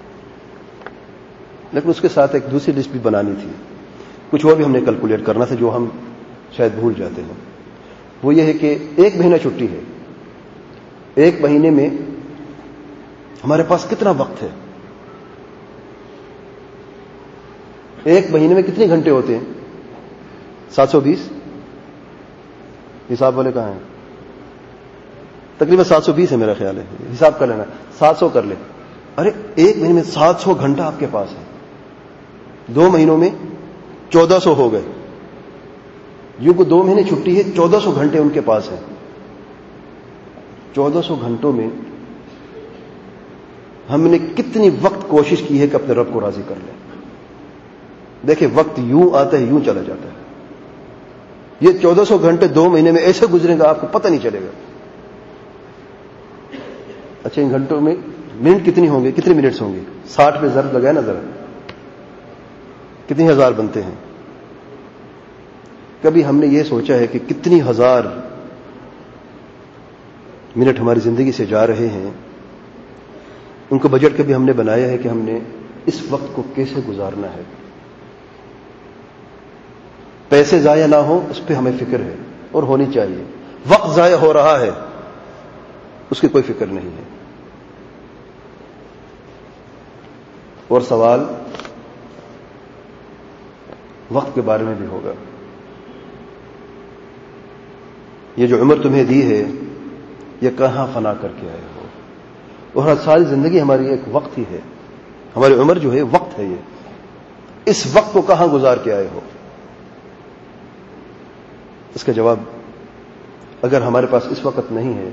لیکن اس کے ساتھ ایک دوسری لسٹ بھی بنانی تھی، کچھ اور بھی ہم نے کیلکولیٹ کرنا تھا جو ہم شاید بھول جاتے ہیں. وہ یہ ہے کہ ایک مہینہ چھٹی ہے، ایک مہینے میں ہمارے پاس کتنا وقت ہے؟ ایک مہینے میں کتنے گھنٹے ہوتے ہیں؟ سات سو بیس. حساب والے کہاں ہیں؟ تقریباً سات سو بیس ہے میرا خیال ہے، حساب کر لینا، سات سو کر لیں. ارے ایک مہینے میں سات سو گھنٹہ آپ کے پاس ہے، دو مہینوں میں چودہ سو ہو گئے. یوں کو دو مہینے چھٹی ہے، چودہ سو گھنٹے ان کے پاس ہیں. چودہ سو گھنٹوں میں ہم نے کتنی وقت کوشش کی ہے کہ اپنے رب کو راضی کر لیں. دیکھیں وقت یوں آتا ہے یوں چلا جاتا ہے. یہ چودہ سو گھنٹے دو مہینے میں ایسے گزریں گا آپ کو پتہ نہیں چلے گا. اچھا ان گھنٹوں میں منٹ کتنی ہوں گے، کتنے منٹس ہوں گے؟ ساٹھ پہ ضرب لگائے نا ذرا، کتنی ہزار بنتے ہیں؟ کبھی ہم نے یہ سوچا ہے کہ کتنی ہزار منٹ ہماری زندگی سے جا رہے ہیں؟ ان کو بجٹ کبھی ہم نے بنایا ہے کہ ہم نے اس وقت کو کیسے گزارنا ہے؟ پیسے ضائع نہ ہو اس پہ ہمیں فکر ہے اور ہونی چاہیے. وقت ضائع ہو رہا ہے اس کی کوئی فکر نہیں ہے. اور سوال وقت کے بارے میں بھی ہوگا. یہ جو عمر تمہیں دی ہے یہ کہاں فنا کر کے آئے ہو؟ اور ساری زندگی ہماری ایک وقت ہی ہے، ہماری عمر جو ہے وقت ہے. یہ اس وقت کو کہاں گزار کے آئے ہو؟ اس کا جواب اگر ہمارے پاس اس وقت نہیں ہے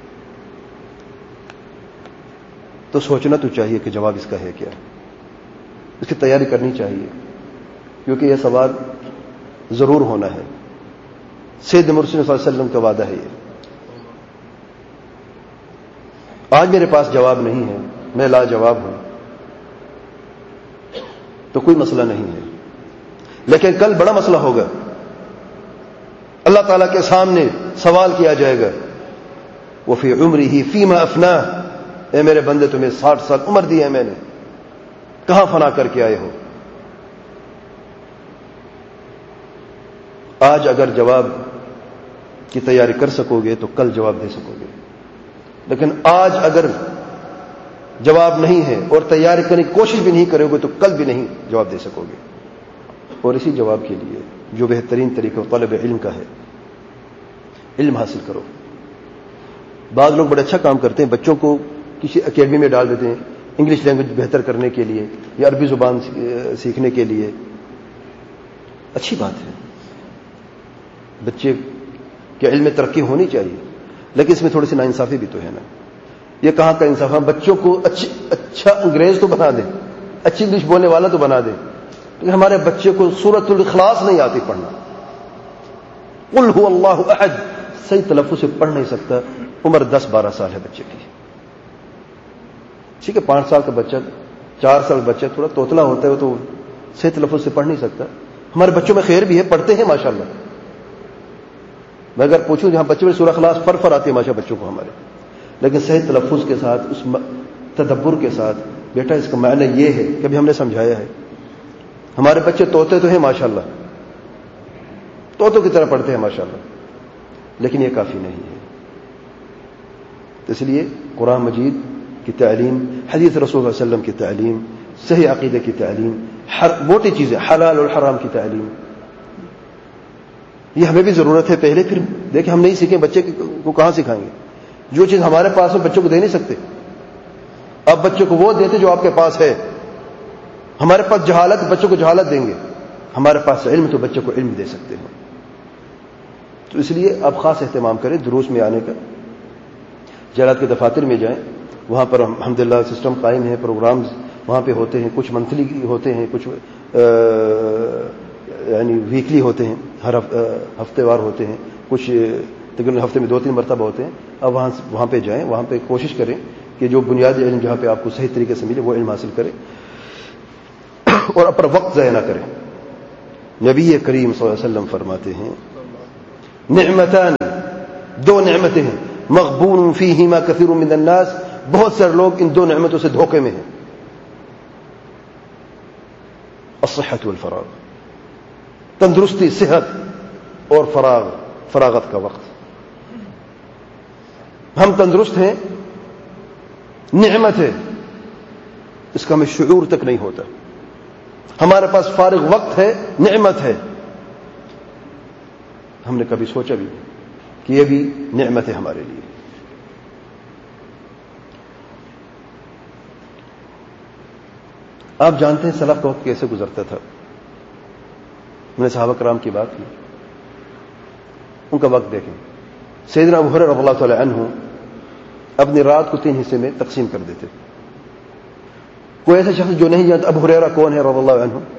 تو سوچنا تو چاہیے کہ جواب اس کا ہے کیا. اس کی تیاری کرنی چاہیے کیونکہ یہ سوال ضرور ہونا ہے. سید مرسل صلی اللہ علیہ وسلم کا وعدہ ہے یہ. آج میرے پاس جواب نہیں ہے، میں لا جواب ہوں تو کوئی مسئلہ نہیں ہے، لیکن کل بڑا مسئلہ ہوگا. اللہ تعالیٰ کے سامنے سوال کیا جائے گا، وفی عمرہ فیما افناہ، اے میرے بندے تمہیں ساٹھ سال عمر دی ہے میں نے، کہاں فنا کر کے آئے ہو؟ آج اگر جواب کی تیاری کر سکو گے تو کل جواب دے سکو گے، لیکن آج اگر جواب نہیں ہے اور تیاری کرنے کی کوشش بھی نہیں کرو گے تو کل بھی نہیں جواب دے سکو گے. اور اسی جواب کے لیے جو بہترین طریقہ طلب علم کا ہے، علم حاصل کرو. بعض لوگ بڑے اچھا کام کرتے ہیں، بچوں کو کسی اکیڈمی میں ڈال دیتے ہیں انگلش لینگویج بہتر کرنے کے لیے یا عربی زبان سیکھنے کے لیے. اچھی بات ہے، بچے کے علم میں ترقی ہونی چاہیے، لیکن اس میں تھوڑی سی ناانصافی بھی تو ہے نا. یہ کہاں کا انصاف؟ ہم بچوں کو اچھی اچھا انگریز تو بنا دیں، اچھی انگلش بولنے والا تو بنا دیں، لیکن ہمارے بچے کو سورۃ الاخلاص نہیں آتی پڑھنا. قل هو اللہ احد صحیح تلفظ سے پڑھ نہیں سکتا. عمر دس بارہ سال ہے بچے کی، ٹھیک ہے، پانچ سال کا بچہ، چار سال بچہ تھوڑا توتلا ہوتا ہے تو صحیح تلفظ سے پڑھ نہیں سکتا. ہمارے بچوں میں خیر بھی ہے، پڑھتے ہیں ماشاءاللہ. میں اگر پوچھوں جہاں بچوں میں سورہ اخلاص فر فر آتی ہے ماشاء بچوں کو ہمارے، لیکن صحیح تلفظ کے ساتھ، اس تدبر کے ساتھ، بیٹا اس کا معنی یہ ہے، کبھی ہم نے سمجھایا ہے؟ ہمارے بچے طوطے تو ہیں ماشاءاللہ، طوطوں کی طرح پڑھتے ہیں ماشاءاللہ، لیکن یہ کافی نہیں ہے. تو اس لیے قرآن مجید کی تعلیم، حدیث رسول صلی اللہ علیہ وسلم کی تعلیم، صحیح عقیدے کی تعلیم، ہر موٹی چیزیں، حلال اور حرام کی تعلیم، یہ ہمیں بھی ضرورت ہے. پہلے پھر دیکھیں ہم نہیں سیکھیں بچے کو کہاں سکھائیں گے؟ جو چیز ہمارے پاس ہے بچوں کو دے نہیں سکتے. آپ بچوں کو وہ دیتے جو آپ کے پاس ہے. ہمارے پاس جہالت، بچوں کو جہالت دیں گے. ہمارے پاس علم تو بچوں کو علم دے سکتے ہیں. تو اس لیے آپ خاص اہتمام کریں دروس میں آنے کا. جہالت کے دفاتر میں جائیں، وہاں پر الحمدللہ سسٹم قائم ہے، پروگرامز وہاں پہ ہوتے ہیں، کچھ منتھلی ہوتے ہیں، کچھ یعنی ویکلی ہوتے ہیں، ہر ہفتے وار ہوتے ہیں، کچھ تقریباً ہفتے میں دو تین مرتبہ ہوتے ہیں. اب وہاں وہاں پہ جائیں، وہاں پہ کوشش کریں کہ جو بنیادی علم جہاں پہ آپ کو صحیح طریقے سے ملے وہ علم حاصل کریں اور اپنا وقت ضائع نہ کریں. نبی کریم صلی اللہ علیہ وسلم فرماتے ہیں نعمتان، دو نعمتیں ہیں، مغبون فیہما کثیر من الناس، بہت سارے لوگ ان دو نعمتوں سے دھوکے میں ہیں، الصحت والفراغ، تندرستی، صحت اور فراغ، فراغت کا وقت۔ ہم تندرست ہیں، نعمت ہے، اس کا ہمیں شعور تک نہیں ہوتا۔ ہمارے پاس فارغ وقت ہے، نعمت ہے، ہم نے کبھی سوچا بھی نہیں کہ یہ بھی نعمت ہے ہمارے لیے۔ آپ جانتے ہیں سلف کا وقت کیسے گزرتا تھا؟ میں نے صحابہ کرام کی بات کی، ان کا وقت دیکھیں۔ سیدنا ابو ہریرہ رضی اللہ تعالی عنہ اپنی رات کو تین حصے میں تقسیم کر دیتے۔ کوئی ایسا شخص جو نہیں جانتا ابو ہریرہ کون ہے رضی اللہ عنہ؟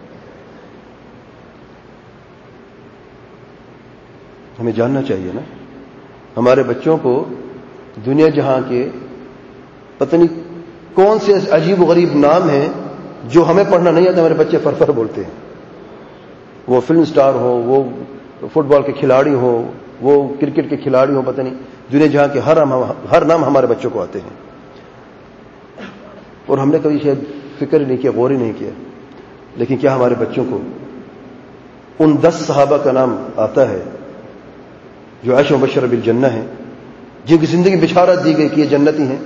ہمیں جاننا چاہیے نا۔ ہمارے بچوں کو دنیا جہاں کے پتہ نہیں کون سے عجیب و غریب نام ہیں جو ہمیں پڑھنا نہیں آتا، ہمارے بچے فرفر بولتے ہیں۔ وہ فلم سٹار ہو، وہ فٹ بال کے کھلاڑی ہو، وہ کرکٹ کے کھلاڑی ہو، پتہ نہیں دنیا جہاں کے ہر ہر نام ہمارے بچوں کو آتے ہیں، اور ہم نے کبھی شاید فکر نہیں کیا، غور ہی نہیں کیا۔ لیکن کیا ہمارے بچوں کو ان دس صحابہ کا نام آتا ہے جو عائشہ مبشرہ بالجنہ ہیں، جن کی زندگی بشارت دی گئی کہ یہ جنتی ہیں؟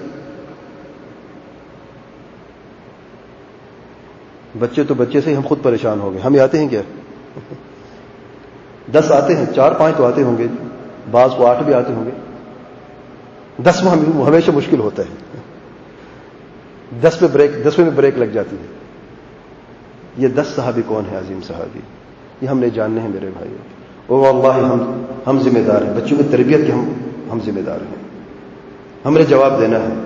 بچے تو بچے سے ہی ہم خود پریشان ہو گئے، ہمیں آتے ہیں کیا؟ دس آتے ہیں، چار پانچ تو آتے ہوں گے، بعض کو آٹھ بھی آتے ہوں گے، دسواں ہمیشہ مشکل ہوتا ہے، دس پہ بریک دسویں میں بریک لگ جاتی ہے۔ یہ دس صحابی کون ہے عظیم صحابی؟ یہ ہم نے جاننے ہیں میرے بھائیوں، اور واللہ ہم ہم ذمہ دار ہیں، بچوں کی تربیت کے ہم ہم ذمہ دار ہیں، ہم نے جواب دینا ہے۔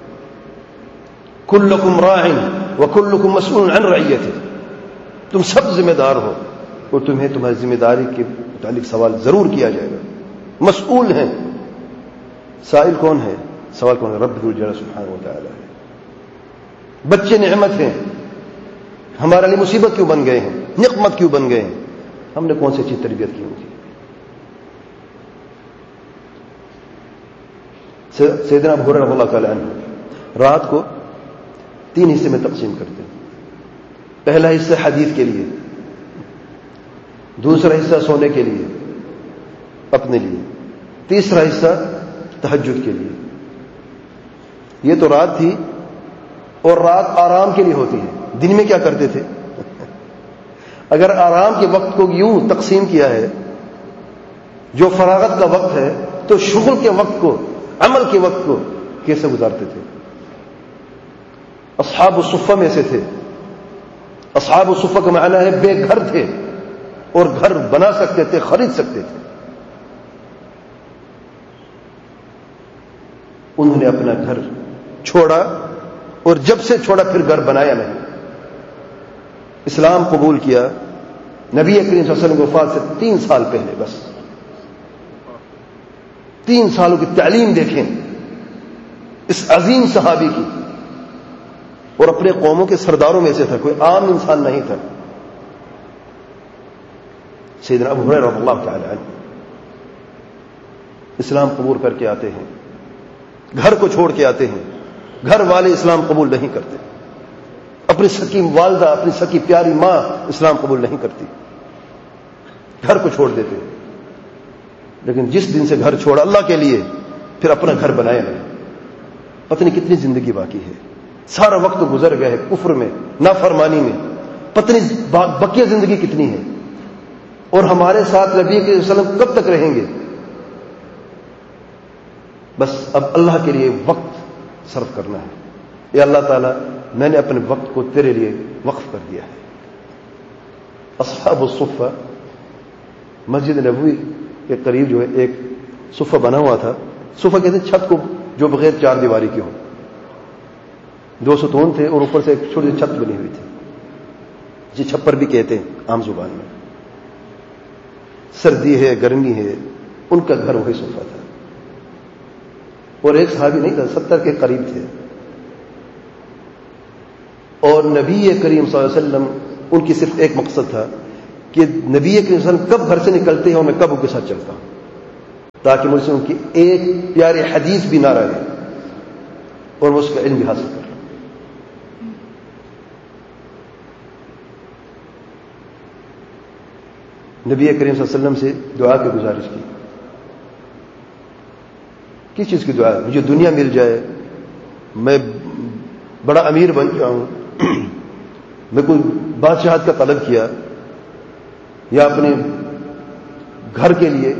کلکم راع وکلکم مسئول عن رعیتہ، تم سب ذمہ دار ہو اور تمہیں تمہاری ذمہ داری کے متعلق سوال ضرور کیا جائے گا۔ مسئول ہیں، سائل کون ہے؟ سوال کون ہے؟ رب ذو الجلال سبحانہ وتعالی ہے۔ بچے نعمت ہیں، ہمارے لیے مصیبت کیوں بن گئے ہیں، نقمت کیوں بن گئے ہیں؟ ہم نے کون سی اچھی تربیت کی ان کی؟ سیدنا ابو ہریرہ رضی اللہ تعالی عنہ رات کو تین حصے میں تقسیم کرتے ہیں۔ پہلا حصہ حدیث کے لیے، دوسرا حصہ سونے کے لیے اپنے لیے، تیسرا حصہ تہجد کے لیے۔ یہ تو رات تھی، اور رات آرام کے لیے ہوتی ہے۔ دن میں کیا کرتے تھے؟ اگر آرام کے وقت کو یوں تقسیم کیا ہے جو فراغت کا وقت ہے، تو شغل کے وقت کو، عمل کے وقت کو کیسے گزارتے تھے؟ اصحاب الصفہ میں سے تھے۔ اصحاب الصفہ کا معنی ہے بے گھر تھے اور گھر بنا سکتے تھے، خرید سکتے تھے۔ انہوں نے اپنا گھر چھوڑا، اور جب سے چھوڑا پھر گھر بنایا نہیں۔ اسلام قبول کیا نبی کریم صلی اللہ علیہ وسلم کی وفات سے تین سال پہلے، بس تین سالوں کی تعلیم دیکھیں اس عظیم صحابی کی، اور اپنے قوموں کے سرداروں میں سے تھا، کوئی عام انسان نہیں تھا۔ سیدنا ابو ہریرہ رضی اللہ تعالی عنہ اسلام قبول کر کے آتے ہیں، گھر کو چھوڑ کے آتے ہیں، گھر والے اسلام قبول نہیں کرتے، اپنی سکی والدہ، اپنی سکی پیاری ماں اسلام قبول نہیں کرتی، گھر کو چھوڑ دیتے ہیں۔ لیکن جس دن سے گھر چھوڑا اللہ کے لیے، پھر اپنا گھر بنایا نہیں۔ پتہ نہیں کتنی زندگی باقی ہے، سارا وقت گزر گیا ہے کفر میں، نافرمانی میں، پتہ نہیں بقیہ زندگی کتنی ہے، اور ہمارے ساتھ نبی صلی اللہ علیہ وسلم کب تک رہیں گے؟ بس اب اللہ کے لیے وقت صرف کرنا ہے۔ اے اللہ تعالیٰ، میں نے اپنے وقت کو تیرے لیے وقف کر دیا ہے۔ اصحاب الصفہ، مسجد نبوی کے قریب جو ہے ایک صفہ بنا ہوا تھا۔ صفہ کہتے ہیں چھت کو جو بغیر چار دیواری کی ہو، دو ستون تھے اور اوپر سے ایک چھوٹی سی چھت بنی ہوئی تھی، جی چھپر بھی کہتے ہیں عام زبان میں۔ سردی ہے، گرمی ہے، ان کا گھر وہی صفہ تھا، اور ایک صحابی نہیں تھا، ستر کے قریب تھے، اور نبی کریم صلی اللہ علیہ وسلم ان کی صرف ایک مقصد تھا کہ نبی کریم صلی اللہ علیہ وسلم کب گھر سے نکلتے ہیں اور میں کب ان کے ساتھ چلتا ہوں، تاکہ مجھ سے ان کی ایک پیاری حدیث بھی نہ رہے اور میں اس کا علم بھی حاصل کر لوں۔ نبی کریم صلی اللہ علیہ وسلم سے دعا کی گزارش کی، کس چیز کی دعا؟ مجھے دنیا مل جائے، میں بڑا امیر بن جاؤں، میں کوئی بادشاہت کا طلب کیا، یا اپنے گھر کے لیے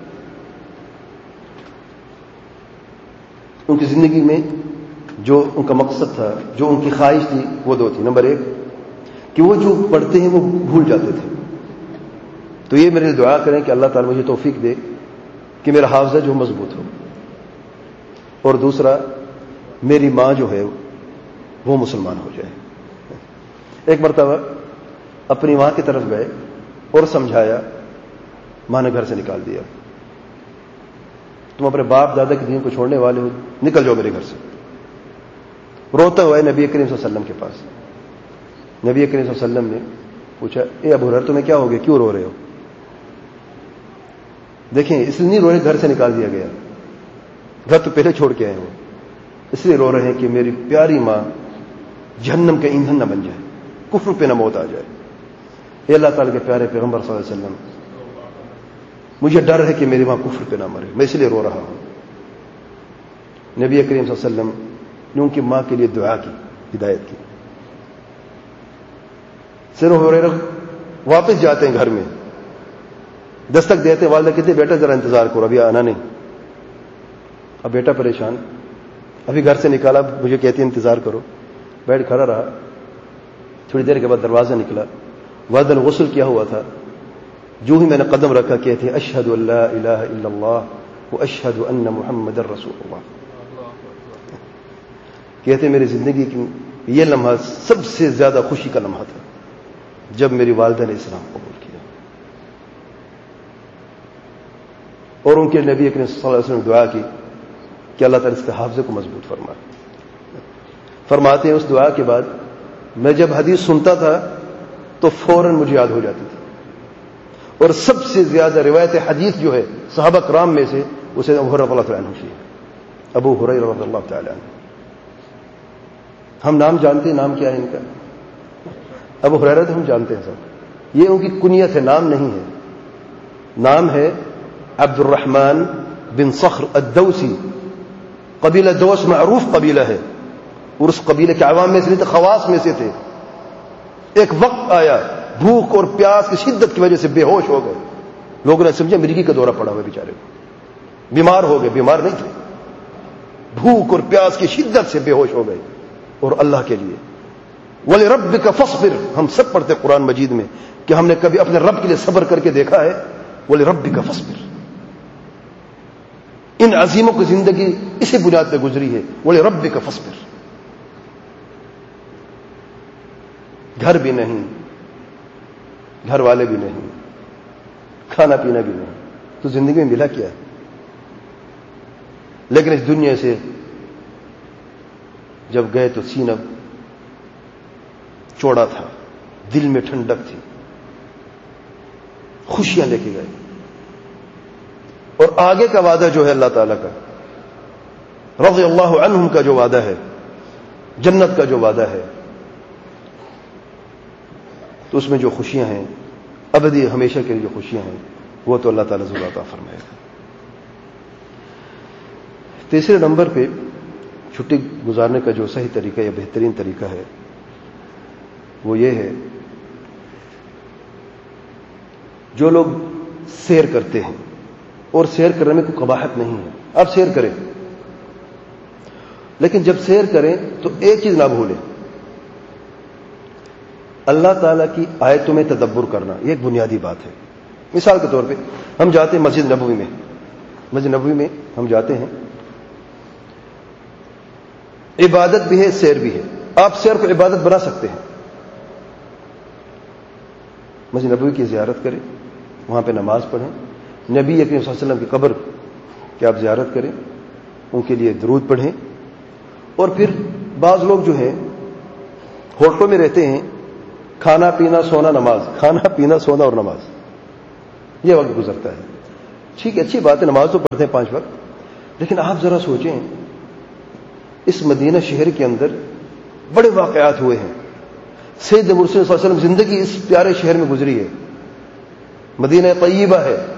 ان کی زندگی میں جو ان کا مقصد تھا، جو ان کی خواہش تھی، وہ دو تھی۔ نمبر ایک کہ وہ جو پڑھتے ہیں وہ بھول جاتے تھے، تو یہ میرے لیے دعا کریں کہ اللہ تعالیٰ مجھے توفیق دے کہ میرا حافظہ جو مضبوط ہو، اور دوسرا میری ماں جو ہے وہ مسلمان ہو جائے۔ ایک مرتبہ اپنی ماں کی طرف گئے اور سمجھایا، ماں نے گھر سے نکال دیا، تم اپنے باپ دادا کے دین کو چھوڑنے والے ہو، نکل جاؤ میرے گھر سے۔ روتا ہوا ہے نبی کریم صلی اللہ علیہ وسلم کے پاس۔ نبی کریم صلی اللہ علیہ وسلم نے پوچھا، اے ابو ہریرہ تمہیں کیا ہو گیا، کیوں رو رہے ہو؟ دیکھیں اس لیے نہیں رو رہے گھر سے نکال دیا گیا، گھر تو پہلے چھوڑ کے آئے ہوں، اس لیے رو رہے ہیں کہ میری پیاری ماں جہنم کا ایندھن نہ بن جائے، کفر پہ نہ موت آ جائے۔ اے اللہ تعالیٰ کے پیارے پیغمبر صلی اللہ علیہ وسلم، مجھے ڈر ہے کہ میری ماں کفر پہ نہ مرے، میں اس لیے رو رہا ہوں۔ نبی کریم صلی اللہ علیہ وسلم نے ان کی ماں کے لیے دعا کی، ہدایت کی۔ سر ہو رہے واپس جاتے ہیں گھر میں، دستک دیتے، والدہ کہتے بیٹا ذرا انتظار کرو، ابھی آنا نہیں۔ اب بیٹا پریشان، ابھی گھر سے نکالا، مجھے کہتی انتظار کرو، بیٹھ کھڑا رہا۔ تھوڑی دیر کے بعد دروازہ نکلا، والدہ غسل کیا ہوا تھا، جو ہی میں نے قدم رکھا کہتے اشہد ان لا الہ الا اللہ واشہد ان محمد رسول اللہ۔ کہتے میری زندگی کی یہ لمحہ سب سے زیادہ خوشی کا لمحہ تھا جب میری والدہ نے اسلام قبول کیا، اور ان کے نبی کریم صلی اللہ علیہ وسلم نے دعا کی کہ اللہ تعالیٰ اس کے حافظے کو مضبوط فرمائے۔ فرماتے ہیں اس دعا کے بعد میں جب حدیث سنتا تھا تو فوراً مجھے یاد ہو جاتی تھی، اور سب سے زیادہ روایت حدیث جو ہے صحابہ کرام میں سے اسے ابو ہریرہ رضی اللہ تعالیٰ عنہ ہے، ابو ہریرہ رضی اللہ تعالیٰ عنہ۔ ہم نام جانتے ہیں، نام کیا ہے ان کا؟ ابو ہریرہ تو ہم جانتے ہیں سب، یہ ان کی کنیت ہے، نام نہیں ہے۔ نام ہے عبد الرحمن بن صخر الدوسی، قبیلہ دوس معروف قبیلہ ہے، اور اس قبیلے کے عوام میں سے نہیں تھے، خواص میں سے تھے۔ ایک وقت آیا بھوک اور پیاس کی شدت کی وجہ سے بے ہوش ہو گئے، لوگوں نے سمجھا مرگی کا دورہ پڑا ہوا بیچارے کو، بیمار ہو گئے، بیمار نہیں تھے، بھوک اور پیاس کی شدت سے بے ہوش ہو گئے، اور اللہ کے لیے وَلِرَبِّكَ فَاصْبِرْ، ہم سب پڑھتے قرآن مجید میں کہ ہم نے کبھی اپنے رب کے لیے صبر کر کے دیکھا ہے؟ وَلِرَبِّكَ فَاصْبِرْ، ان عظیموں کی زندگی اسی بنیاد پہ گزری ہے، وَلِرَبِّكَ فَاصْبِرْ۔ گھر بھی نہیں، گھر والے بھی نہیں، کھانا پینا بھی نہیں، تو زندگی میں ملا کیا ہے؟ لیکن اس دنیا سے جب گئے تو سینہ چوڑا تھا، دل میں ٹھنڈک تھی، خوشیاں لے کے گئے، اور آگے کا وعدہ جو ہے اللہ تعالیٰ کا، رضی اللہ عنہم کا جو وعدہ ہے، جنت کا جو وعدہ ہے، تو اس میں جو خوشیاں ہیں ابدی ہمیشہ کے لیے جو خوشیاں ہیں وہ تو اللہ تعالیٰ ضرور عطا فرمائے گا۔ تیسرے نمبر پہ چھٹی گزارنے کا جو صحیح طریقہ یا بہترین طریقہ ہے وہ یہ ہے، جو لوگ سیر کرتے ہیں، اور سیر کرنے میں کوئی قباحت نہیں ہے، آپ سیر کریں، لیکن جب سیر کریں تو ایک چیز نہ بھولیں، اللہ تعالیٰ کی آیتوں میں تدبر کرنا، یہ ایک بنیادی بات ہے۔ مثال کے طور پہ ہم جاتے ہیں مسجد نبوی میں، مسجد نبوی میں ہم جاتے ہیں، عبادت بھی ہے، سیر بھی ہے، آپ سیر کو عبادت بنا سکتے ہیں۔ مسجد نبوی کی زیارت کریں، وہاں پہ نماز پڑھیں، نبی اکرم صلی اللہ علیہ وسلم کی قبر کی آپ زیارت کریں، ان کے لیے درود پڑھیں، اور پھر بعض لوگ جو ہیں ہوٹلوں میں رہتے ہیں کھانا پینا سونا نماز، کھانا پینا سونا اور نماز، یہ وقت گزرتا ہے. ٹھیک ہے، اچھی بات ہے، نماز تو پڑھتے ہیں پانچ وقت، لیکن آپ ذرا سوچیں اس مدینہ شہر کے اندر بڑے واقعات ہوئے ہیں. سید مرسل صلی اللہ علیہ وسلم زندگی اس پیارے شہر میں گزری ہے. مدینہ طیبہ ہے،